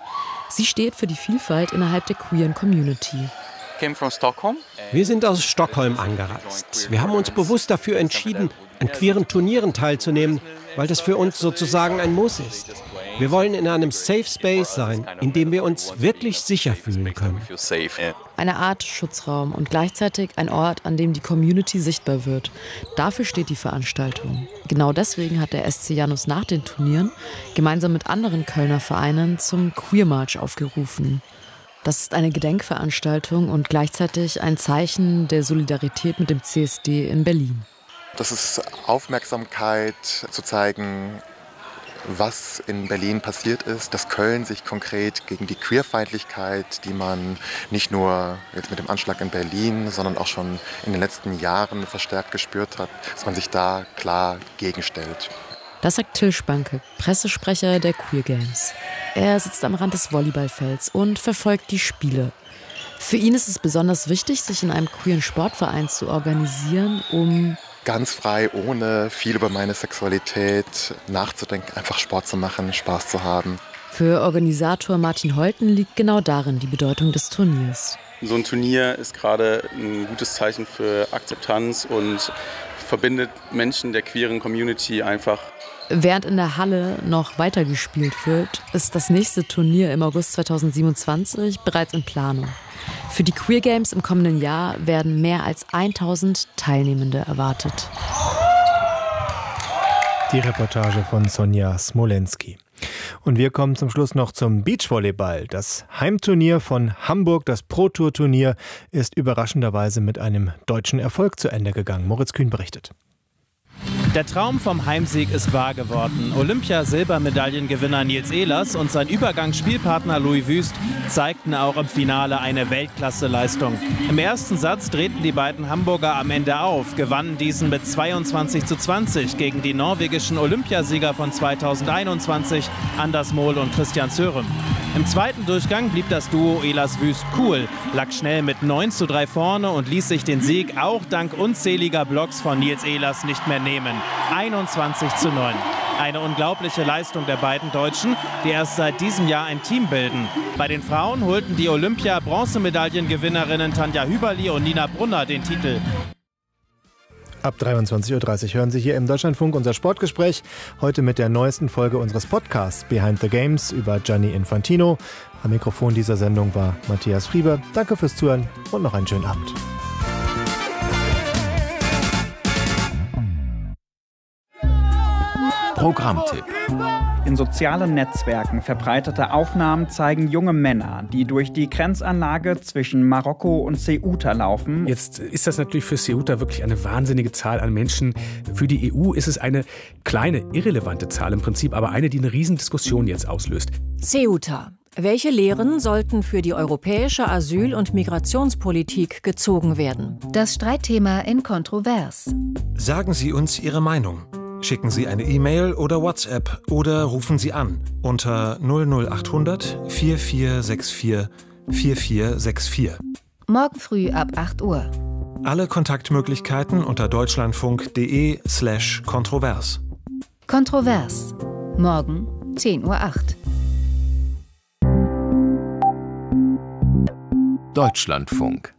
Sie steht für die Vielfalt innerhalb der queeren Community. Wir sind aus Stockholm angereist. Wir haben uns bewusst dafür entschieden, an queeren Turnieren teilzunehmen, weil das für uns sozusagen ein Muss ist. Wir wollen in einem Safe Space sein, in dem wir uns wirklich sicher fühlen können. Eine Art Schutzraum und gleichzeitig ein Ort, an dem die Community sichtbar wird. Dafür steht die Veranstaltung. Genau deswegen hat der SC Janus nach den Turnieren gemeinsam mit anderen Kölner Vereinen zum Queer March aufgerufen. Das ist eine Gedenkveranstaltung und gleichzeitig ein Zeichen der Solidarität mit dem CSD in Berlin. Das ist Aufmerksamkeit zu zeigen, was in Berlin passiert ist, dass Köln sich konkret gegen die Queerfeindlichkeit, die man nicht nur jetzt mit dem Anschlag in Berlin, sondern auch schon in den letzten Jahren verstärkt gespürt hat, dass man sich da klar gegenstellt. Das sagt Till Spanke, Pressesprecher der Queer Games. Er sitzt am Rand des Volleyballfelds und verfolgt die Spiele. Für ihn ist es besonders wichtig, sich in einem queeren Sportverein zu organisieren, um ganz frei, ohne viel über meine Sexualität nachzudenken, einfach Sport zu machen, Spaß zu haben. Für Organisator Martin Holten liegt genau darin die Bedeutung des Turniers. So ein Turnier ist gerade ein gutes Zeichen für Akzeptanz und verbindet Menschen der queeren Community einfach. Während in der Halle noch weitergespielt wird, ist das nächste Turnier im August 2027 bereits in Planung. Für die Queer Games im kommenden Jahr werden mehr als 1000 Teilnehmende erwartet. Die Reportage von Sonja Smolenski. Und wir kommen zum Schluss noch zum Beachvolleyball. Das Heimturnier von Hamburg, das Pro-Tour-Turnier, ist überraschenderweise mit einem deutschen Erfolg zu Ende gegangen. Moritz Kühn berichtet. Der Traum vom Heimsieg ist wahr geworden. Olympia-Silbermedaillengewinner Nils Ehlers und sein Übergangsspielpartner Louis Wüst zeigten auch im Finale eine Weltklasse-Leistung. Im ersten Satz drehten die beiden Hamburger am Ende auf, gewannen diesen mit 22:20 gegen die norwegischen Olympiasieger von 2021, Anders Mohl und Christian Sørem. Im zweiten Durchgang blieb das Duo Ehlers-Wüst cool, lag schnell mit 9:3 vorne und ließ sich den Sieg auch dank unzähliger Blocks von Nils Ehlers nicht mehr nehmen. 21:9. Eine unglaubliche Leistung der beiden Deutschen, die erst seit diesem Jahr ein Team bilden. Bei den Frauen holten die Olympia-Bronzemedaillengewinnerinnen Tanja Hüberli und Nina Brunner den Titel. Ab 23:30 Uhr hören Sie hier im Deutschlandfunk unser Sportgespräch. Heute mit der neuesten Folge unseres Podcasts Behind the Games über Gianni Infantino. Am Mikrofon dieser Sendung war Matthias Frieber. Danke fürs Zuhören und noch einen schönen Abend. Programmtipp. In sozialen Netzwerken verbreitete Aufnahmen zeigen junge Männer, die durch die Grenzanlage zwischen Marokko und Ceuta laufen. Jetzt ist das natürlich für Ceuta wirklich eine wahnsinnige Zahl an Menschen. Für die EU ist es eine kleine, irrelevante Zahl im Prinzip, aber eine, die eine Riesendiskussion jetzt auslöst. Ceuta. Welche Lehren sollten für die europäische Asyl- und Migrationspolitik gezogen werden? Das Streitthema in Kontrovers. Sagen Sie uns Ihre Meinung. Schicken Sie eine E-Mail oder WhatsApp oder rufen Sie an unter 00800 4464 4464. Morgen früh ab 8 Uhr. Alle Kontaktmöglichkeiten unter deutschlandfunk.de/kontrovers. Kontrovers. Morgen 10:08 Uhr. Deutschlandfunk.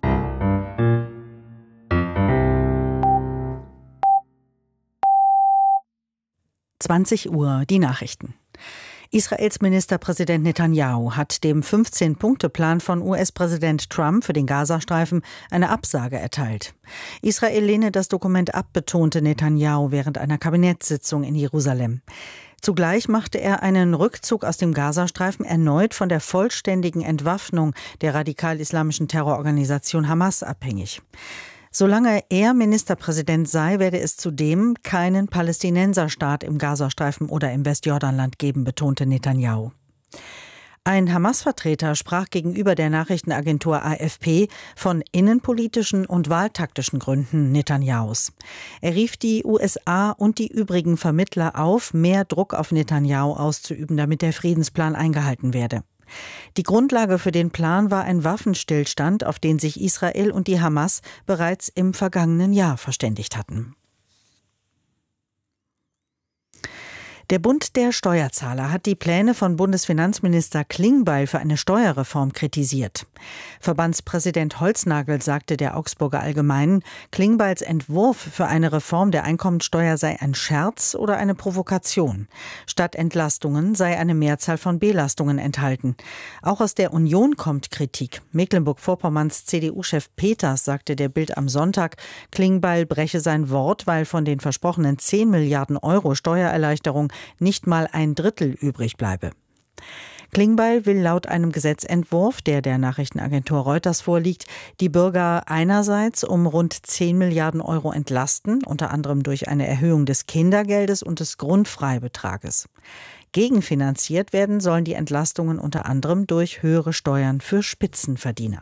Uhr, die Nachrichten. Israels Ministerpräsident Netanyahu hat dem 15-Punkte-Plan von US-Präsident Trump für den Gazastreifen eine Absage erteilt. Israel lehne das Dokument ab, betonte Netanyahu während einer Kabinettssitzung in Jerusalem. Zugleich machte er einen Rückzug aus dem Gazastreifen erneut von der vollständigen Entwaffnung der radikal-islamischen Terrororganisation Hamas abhängig. Solange er Ministerpräsident sei, werde es zudem keinen Palästinenserstaat im Gazastreifen oder im Westjordanland geben, betonte Netanyahu. Ein Hamas-Vertreter sprach gegenüber der Nachrichtenagentur AFP von innenpolitischen und wahltaktischen Gründen Netanyahus. Er rief die USA und die übrigen Vermittler auf, mehr Druck auf Netanyahu auszuüben, damit der Friedensplan eingehalten werde. Die Grundlage für den Plan war ein Waffenstillstand, auf den sich Israel und die Hamas bereits im vergangenen Jahr verständigt hatten. Der Bund der Steuerzahler hat die Pläne von Bundesfinanzminister Klingbeil für eine Steuerreform kritisiert. Verbandspräsident Holznagel sagte der Augsburger Allgemeinen, Klingbeils Entwurf für eine Reform der Einkommensteuer sei ein Scherz oder eine Provokation. Statt Entlastungen sei eine Mehrzahl von Belastungen enthalten. Auch aus der Union kommt Kritik. Mecklenburg-Vorpommerns CDU-Chef Peters sagte der Bild am Sonntag, Klingbeil breche sein Wort, weil von den versprochenen 10 Milliarden Euro Steuererleichterung nicht mal ein Drittel übrig bleibe. Klingbeil will laut einem Gesetzentwurf, der Nachrichtenagentur Reuters vorliegt, die Bürger einerseits um rund 10 Milliarden Euro entlasten, unter anderem durch eine Erhöhung des Kindergeldes und des Grundfreibetrages. Gegenfinanziert werden sollen die Entlastungen unter anderem durch höhere Steuern für Spitzenverdiener.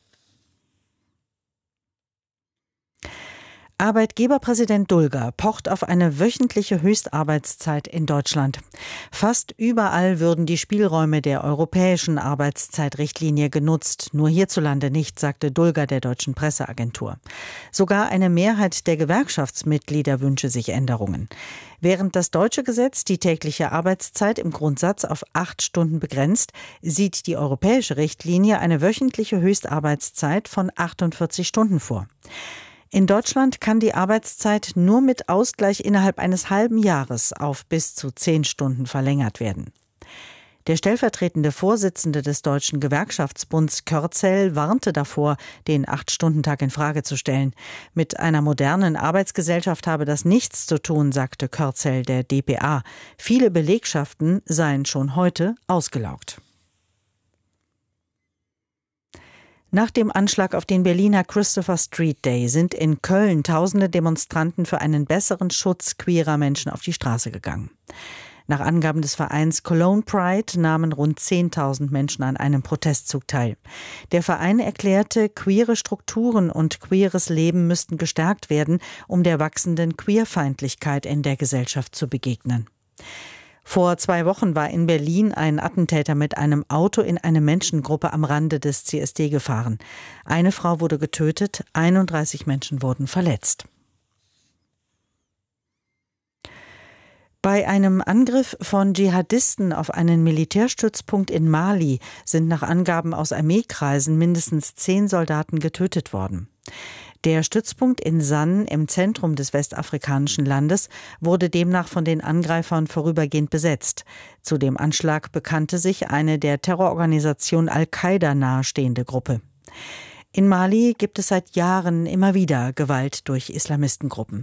Arbeitgeberpräsident Dulger pocht auf eine wöchentliche Höchstarbeitszeit in Deutschland. Fast überall würden die Spielräume der europäischen Arbeitszeitrichtlinie genutzt, nur hierzulande nicht, sagte Dulger der deutschen Presseagentur. Sogar eine Mehrheit der Gewerkschaftsmitglieder wünsche sich Änderungen. Während das deutsche Gesetz die tägliche Arbeitszeit im Grundsatz auf 8 Stunden begrenzt, sieht die europäische Richtlinie eine wöchentliche Höchstarbeitszeit von 48 Stunden vor. In Deutschland kann die Arbeitszeit nur mit Ausgleich innerhalb eines halben Jahres auf bis zu 10 Stunden verlängert werden. Der stellvertretende Vorsitzende des Deutschen Gewerkschaftsbunds Körzel warnte davor, den 8-Stunden-Tag in Frage zu stellen. Mit einer modernen Arbeitsgesellschaft habe das nichts zu tun, sagte Körzel der dpa. Viele Belegschaften seien schon heute ausgelaugt. Nach dem Anschlag auf den Berliner Christopher Street Day sind in Köln tausende Demonstranten für einen besseren Schutz queerer Menschen auf die Straße gegangen. Nach Angaben des Vereins Cologne Pride nahmen rund 10.000 Menschen an einem Protestzug teil. Der Verein erklärte, queere Strukturen und queeres Leben müssten gestärkt werden, um der wachsenden Queerfeindlichkeit in der Gesellschaft zu begegnen. Vor 2 Wochen war in Berlin ein Attentäter mit einem Auto in eine Menschengruppe am Rande des CSD gefahren. Eine Frau wurde getötet, 31 Menschen wurden verletzt. Bei einem Angriff von Dschihadisten auf einen Militärstützpunkt in Mali sind nach Angaben aus Armeekreisen mindestens 10 Soldaten getötet worden. Der Stützpunkt in Sann im Zentrum des westafrikanischen Landes wurde demnach von den Angreifern vorübergehend besetzt. Zu dem Anschlag bekannte sich eine der Terrororganisation Al-Qaida nahestehende Gruppe. In Mali gibt es seit Jahren immer wieder Gewalt durch Islamistengruppen.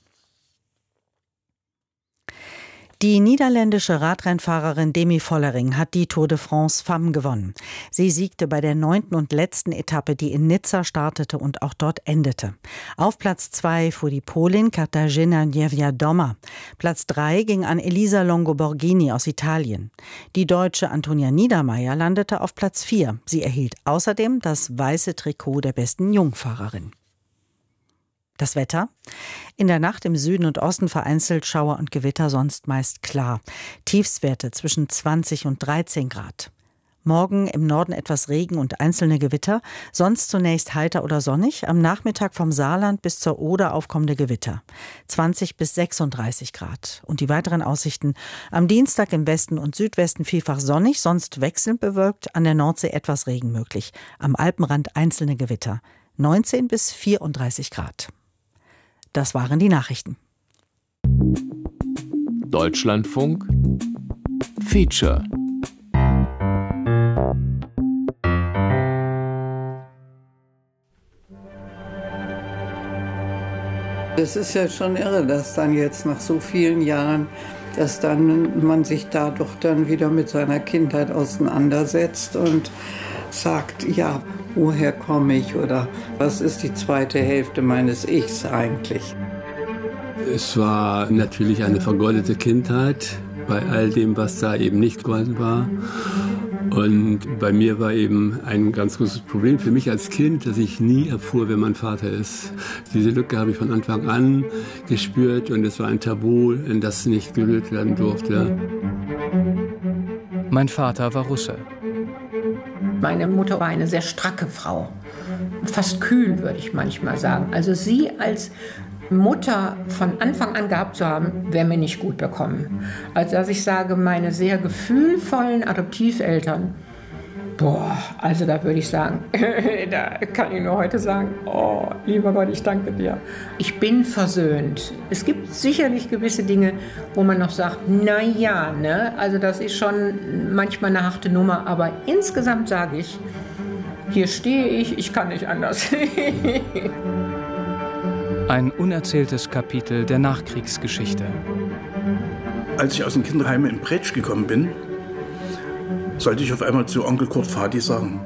Die niederländische Radrennfahrerin Demi Vollering hat die Tour de France Femmes gewonnen. Sie siegte bei der 9. und letzten Etappe, die in Nizza startete und auch dort endete. Auf Platz 2 fuhr die Polin Katarzyna Niewiadoma. Platz 3 ging an Elisa Longo-Borghini aus Italien. Die Deutsche Antonia Niedermeier landete auf Platz 4. Sie erhielt außerdem das weiße Trikot der besten Jungfahrerin. Das Wetter? In der Nacht im Süden und Osten vereinzelt Schauer und Gewitter, sonst meist klar. Tiefstwerte zwischen 20 und 13 Grad. Morgen im Norden etwas Regen und einzelne Gewitter, sonst zunächst heiter oder sonnig, am Nachmittag vom Saarland bis zur Oder aufkommende Gewitter. 20 bis 36 Grad. Und die weiteren Aussichten: am Dienstag im Westen und Südwesten vielfach sonnig, sonst wechselnd bewölkt, an der Nordsee etwas Regen möglich. Am Alpenrand einzelne Gewitter. 19 bis 34 Grad. Das waren die Nachrichten. Deutschlandfunk Feature. Es ist ja schon irre, dass dann jetzt nach so vielen Jahren, dass dann man sich dadurch dann wieder mit seiner Kindheit auseinandersetzt und sagt, ja, woher komme ich oder was ist die zweite Hälfte meines Ichs eigentlich? Es war natürlich eine vergoldete Kindheit bei all dem, was da eben nicht golden war. Und bei mir war eben ein ganz großes Problem für mich als Kind, dass ich nie erfuhr, wer mein Vater ist. Diese Lücke habe ich von Anfang an gespürt und es war ein Tabu, in das nicht gerührt werden durfte. Mein Vater war Russe. Meine Mutter war eine sehr stracke Frau, fast kühl, würde ich manchmal sagen. Also sie als Mutter von Anfang an gehabt zu haben, wäre mir nicht gut bekommen. Also dass ich sage, meine sehr gefühlvollen Adoptiveltern, also da würde ich sagen, da kann ich nur heute sagen, oh, lieber Gott, ich danke dir. Ich bin versöhnt. Es gibt sicherlich gewisse Dinge, wo man noch sagt, naja, ne, also das ist schon manchmal eine harte Nummer, aber insgesamt sage ich, hier stehe ich kann nicht anders. Ein unerzähltes Kapitel der Nachkriegsgeschichte. Als ich aus dem Kinderheim in Bretsch gekommen bin, sollte ich auf einmal zu Onkel Kurt Vati sagen.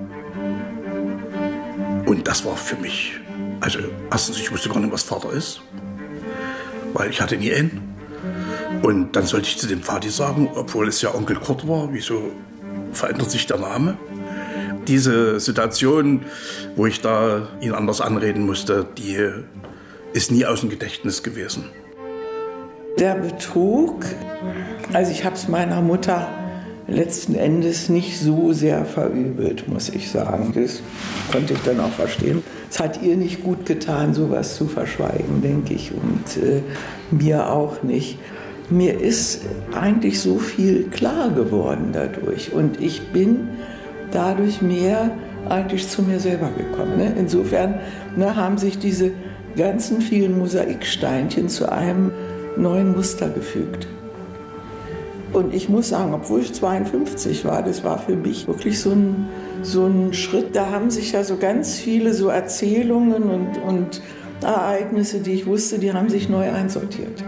Und das war für mich, also erstens, ich wusste gar nicht, was Vater ist, weil ich hatte nie einen. Und dann sollte ich zu dem Vati sagen, obwohl es ja Onkel Kurt war, wieso verändert sich der Name? Diese Situation, wo ich da ihn anders anreden musste, die ist nie aus dem Gedächtnis gewesen. Der Betrug, also ich habe es meiner Mutter letzten Endes nicht so sehr verübelt, muss ich sagen. Das konnte ich dann auch verstehen. Es hat ihr nicht gut getan, sowas zu verschweigen, denke ich, und mir auch nicht. Mir ist eigentlich so viel klar geworden dadurch und ich bin dadurch mehr eigentlich zu mir selber gekommen. Ne? Insofern haben sich diese ganzen vielen Mosaiksteinchen zu einem neuen Muster gefügt. Und ich muss sagen, obwohl ich 52 war, das war für mich wirklich so ein Schritt. Da haben sich ja so ganz viele so Erzählungen und Ereignisse, die ich wusste, die haben sich neu einsortiert.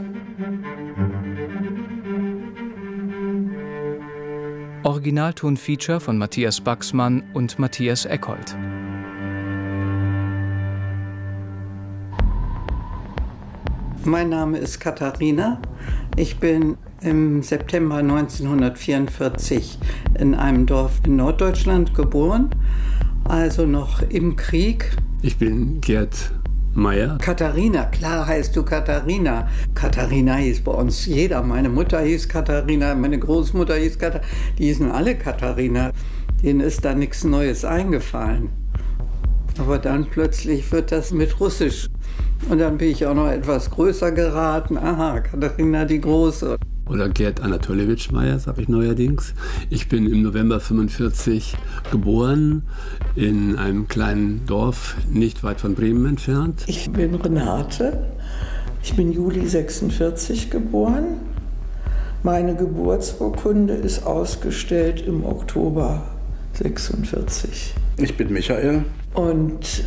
Originalton-Feature von Matthias Baxmann und Matthias Eckhold. Mein Name ist Katharina. Ich bin im September 1944 in einem Dorf in Norddeutschland geboren, also noch im Krieg. Ich bin Gerd Meyer. Katharina, klar heißt du Katharina. Katharina hieß bei uns jeder. Meine Mutter hieß Katharina, meine Großmutter hieß Katharina. Die hießen alle Katharina. Denen ist da nichts Neues eingefallen. Aber dann plötzlich wird das mit Russisch. Und dann bin ich auch noch etwas größer geraten. Aha, Katharina die Große. Oder Gerd Anatolewitsch Meyer, sage ich neuerdings. Ich bin im November 1945 geboren in einem kleinen Dorf nicht weit von Bremen entfernt. Ich bin Renate. Ich bin Juli 1946 geboren. Meine Geburtsurkunde ist ausgestellt im Oktober 1946. Ich bin Michael. Und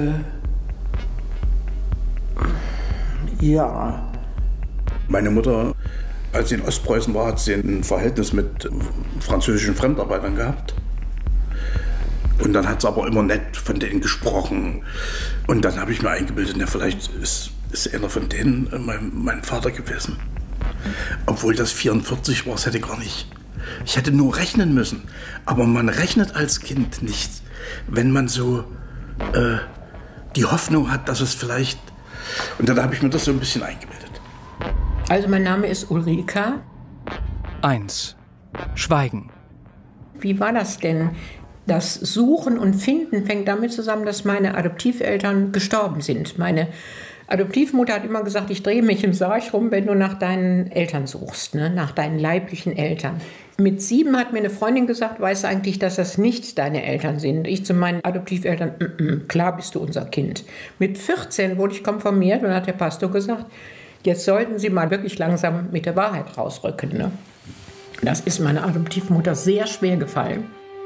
ja. Meine Mutter, als sie in Ostpreußen war, hat sie ein Verhältnis mit französischen Fremdarbeitern gehabt. Und dann hat sie aber immer nett von denen gesprochen. Und dann habe ich mir eingebildet, na, vielleicht ist einer von denen mein Vater gewesen. Obwohl das 44 war, das hätte gar nicht. Ich hätte nur rechnen müssen. Aber man rechnet als Kind nicht, wenn man so die Hoffnung hat, dass es vielleicht... Und dann habe ich mir das so ein bisschen eingebildet. Also mein Name ist Ulrika. 1. Schweigen. Wie war das denn? Das Suchen und Finden fängt damit zusammen, dass meine Adoptiveltern gestorben sind. Meine Adoptivmutter hat immer gesagt, ich drehe mich im Sarg rum, wenn du nach deinen Eltern suchst, ne? Nach deinen leiblichen Eltern. Mit 7 hat mir eine Freundin gesagt, weißt du eigentlich, dass das nicht deine Eltern sind? Ich zu meinen Adoptiveltern, klar bist du unser Kind. Mit 14 wurde ich konfirmiert und hat der Pastor gesagt, jetzt sollten Sie mal wirklich langsam mit der Wahrheit rausrücken. Ne? Das ist meiner Adoptivmutter sehr schwer gefallen.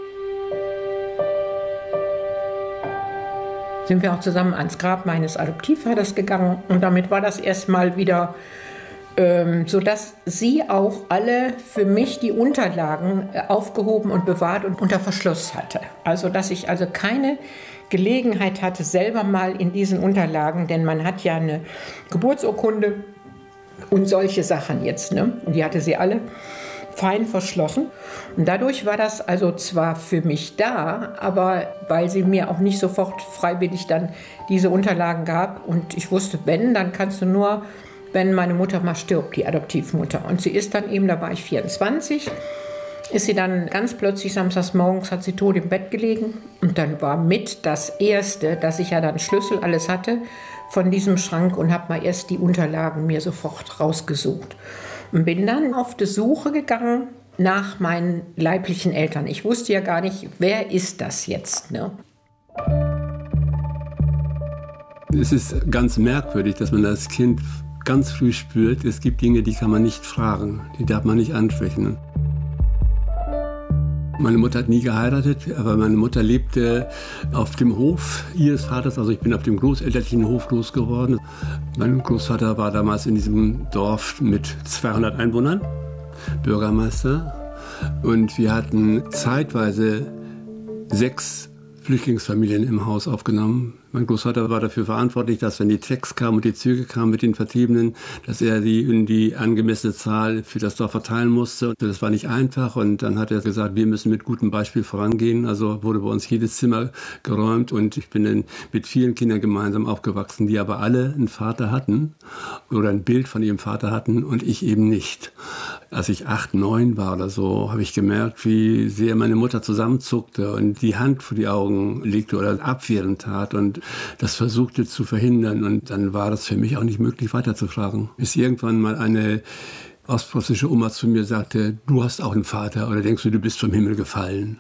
Sind wir auch zusammen ans Grab meines Adoptivvaters gegangen und damit war das erstmal wieder sodass sie auch alle für mich die Unterlagen aufgehoben und bewahrt und unter Verschluss hatte. Also dass ich also keine Gelegenheit hatte, selber mal in diesen Unterlagen, denn man hat ja eine Geburtsurkunde und solche Sachen jetzt, ne? Und die hatte sie alle fein verschlossen. Und dadurch war das also zwar für mich da, aber weil sie mir auch nicht sofort freiwillig dann diese Unterlagen gab und ich wusste, wenn, dann kannst du nur, wenn meine Mutter mal stirbt, die Adoptivmutter. Und sie ist dann eben, da war ich 24, ist sie dann ganz plötzlich samstags morgens, hat sie tot im Bett gelegen. Und dann war mit das Erste, dass ich ja dann Schlüssel alles hatte von diesem Schrank und habe mal erst die Unterlagen mir sofort rausgesucht. Und bin dann auf die Suche gegangen nach meinen leiblichen Eltern. Ich wusste ja gar nicht, wer ist das jetzt, ne? Es ist ganz merkwürdig, dass man als Kind ganz früh spürt, es gibt Dinge, die kann man nicht fragen, die darf man nicht ansprechen. Meine Mutter hat nie geheiratet, aber meine Mutter lebte auf dem Hof ihres Vaters. Also ich bin auf dem großelterlichen Hof groß geworden. Mein Großvater war damals in diesem Dorf mit 200 Einwohnern, Bürgermeister. Und wir hatten zeitweise 6 Flüchtlingsfamilien im Haus aufgenommen. Mein Großvater war dafür verantwortlich, dass wenn die Trecks kamen und die Züge kamen mit den Vertriebenen, dass er die in die angemessene Zahl für das Dorf verteilen musste. Das war nicht einfach und dann hat er gesagt, wir müssen mit gutem Beispiel vorangehen. Also wurde bei uns jedes Zimmer geräumt und ich bin dann mit vielen Kindern gemeinsam aufgewachsen, die aber alle einen Vater hatten oder ein Bild von ihrem Vater hatten und ich eben nicht. Als ich 8, 9 war oder so, habe ich gemerkt, wie sehr meine Mutter zusammenzuckte und die Hand vor die Augen legte oder abwehrend tat und das versuchte zu verhindern. Und dann war das für mich auch nicht möglich, weiterzufragen. Bis irgendwann mal eine ostpreußische Oma zu mir sagte, du hast auch einen Vater oder denkst du bist vom Himmel gefallen?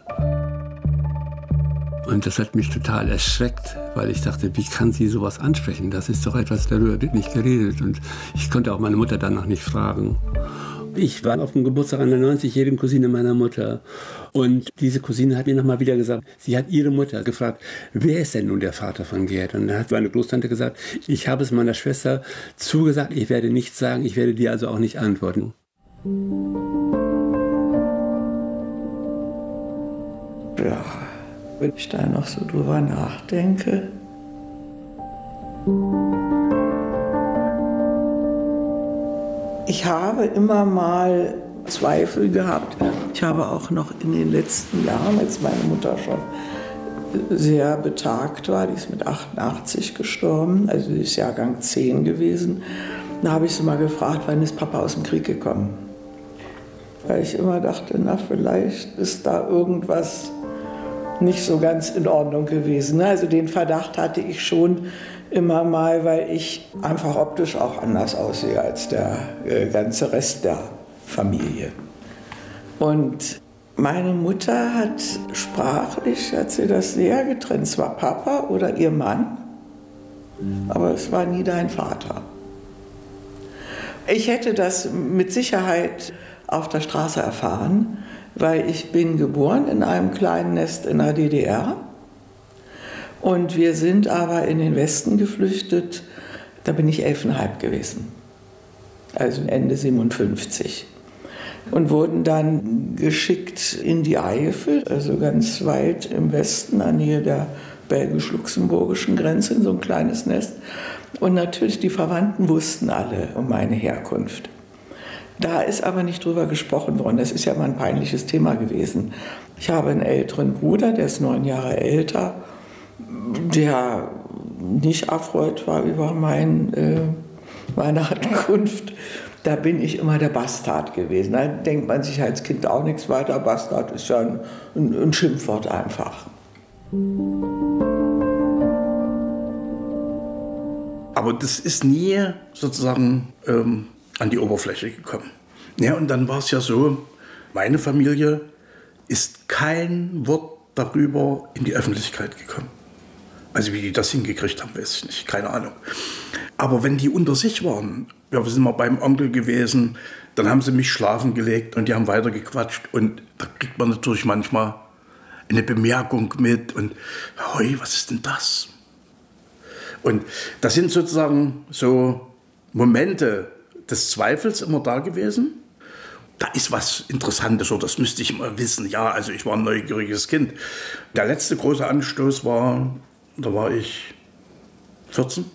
Und das hat mich total erschreckt, weil ich dachte, wie kann sie sowas ansprechen? Das ist doch etwas, darüber wird nicht geredet. Und ich konnte auch meine Mutter danach nicht fragen. Ich war auf dem Geburtstag einer 90-jährigen Cousine meiner Mutter. Und diese Cousine hat mir nochmal wieder gesagt, sie hat ihre Mutter gefragt, wer ist denn nun der Vater von Gerd? Und dann hat meine Großtante gesagt, ich habe es meiner Schwester zugesagt, ich werde nichts sagen, ich werde dir also auch nicht antworten. Ja, wenn ich da noch so drüber nachdenke. Ich habe immer mal Zweifel gehabt. Ich habe auch noch in den letzten Jahren, als meine Mutter schon sehr betagt war, die ist mit 88 gestorben, also sie ist Jahrgang 10 gewesen, da habe ich sie mal gefragt, wann ist Papa aus dem Krieg gekommen? Weil ich immer dachte, na vielleicht ist da irgendwas nicht so ganz in Ordnung gewesen. Also den Verdacht hatte ich schon immer mal, weil ich einfach optisch auch anders aussehe als der ganze Rest der Familie. Und meine Mutter hat sprachlich, hat sie das sehr getrennt. Es war Papa oder ihr Mann, aber es war nie dein Vater. Ich hätte das mit Sicherheit auf der Straße erfahren, weil ich bin geboren in einem kleinen Nest in der DDR. Und wir sind aber in den Westen geflüchtet, da bin ich 11,5 gewesen, also Ende 57. Und wurden dann geschickt in die Eifel, also ganz weit im Westen, an Nähe der belgisch-luxemburgischen Grenze, in so ein kleines Nest. Und natürlich, die Verwandten wussten alle um meine Herkunft. Da ist aber nicht drüber gesprochen worden, das ist ja mal ein peinliches Thema gewesen. Ich habe einen älteren Bruder, der ist 9 Jahre älter, der nicht erfreut war über meine Ankunft. Da bin ich immer der Bastard gewesen. Da denkt man sich als Kind auch nichts weiter. Bastard ist ja ein Schimpfwort einfach. Aber das ist nie sozusagen an die Oberfläche gekommen. Ja, und dann war es ja so, meine Familie ist kein Wort darüber in die Öffentlichkeit gekommen. Also wie die das hingekriegt haben, weiß ich nicht, keine Ahnung. Aber wenn die unter sich waren, ja, wir sind mal beim Onkel gewesen, dann haben sie mich schlafen gelegt und die haben weitergequatscht. Und da kriegt man natürlich manchmal eine Bemerkung mit und, hoi, was ist denn das? Und das sind sozusagen so Momente des Zweifels immer da gewesen. Da ist was Interessantes, oder das müsste ich mal wissen. Ja, also ich war ein neugieriges Kind. Der letzte große Anstoß war, da war ich 14.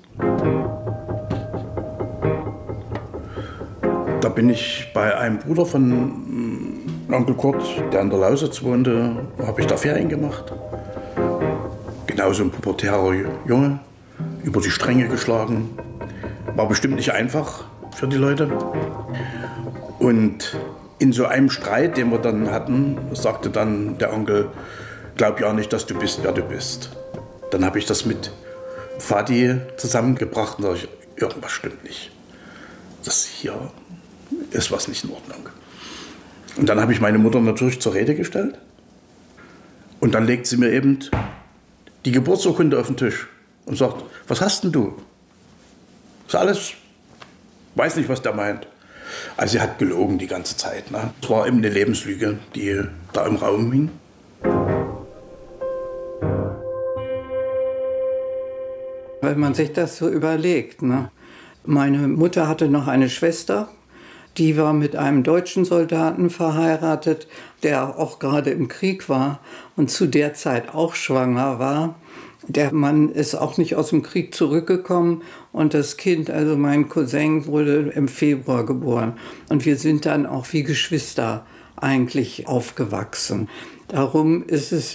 Da bin ich bei einem Bruder von Onkel Kurt, der in der Lausitz wohnte, habe ich da Ferien gemacht. Genauso ein pubertärer Junge, über die Stränge geschlagen. War bestimmt nicht einfach für die Leute. Und In so einem Streit, den wir dann hatten, sagte dann der Onkel, glaub ja nicht, dass du bist, wer du bist. Dann habe ich das mit Vati zusammengebracht und sage ich, irgendwas stimmt nicht. Das hier ist was nicht in Ordnung. Und dann habe ich meine Mutter natürlich zur Rede gestellt. Und dann legt sie mir eben die Geburtsurkunde auf den Tisch und sagt, was hast denn du? Das ist alles, weiß nicht, was der meint. Also sie hat gelogen die ganze Zeit. Ne? Es war eben eine Lebenslüge, die da im Raum hing. Wenn man sich das so überlegt. Ne? Meine Mutter hatte noch eine Schwester, die war mit einem deutschen Soldaten verheiratet, der auch gerade im Krieg war und zu der Zeit auch schwanger war. Der Mann ist auch nicht aus dem Krieg zurückgekommen und das Kind, also mein Cousin, wurde im Februar geboren. Und wir sind dann auch wie Geschwister eigentlich aufgewachsen. Darum ist es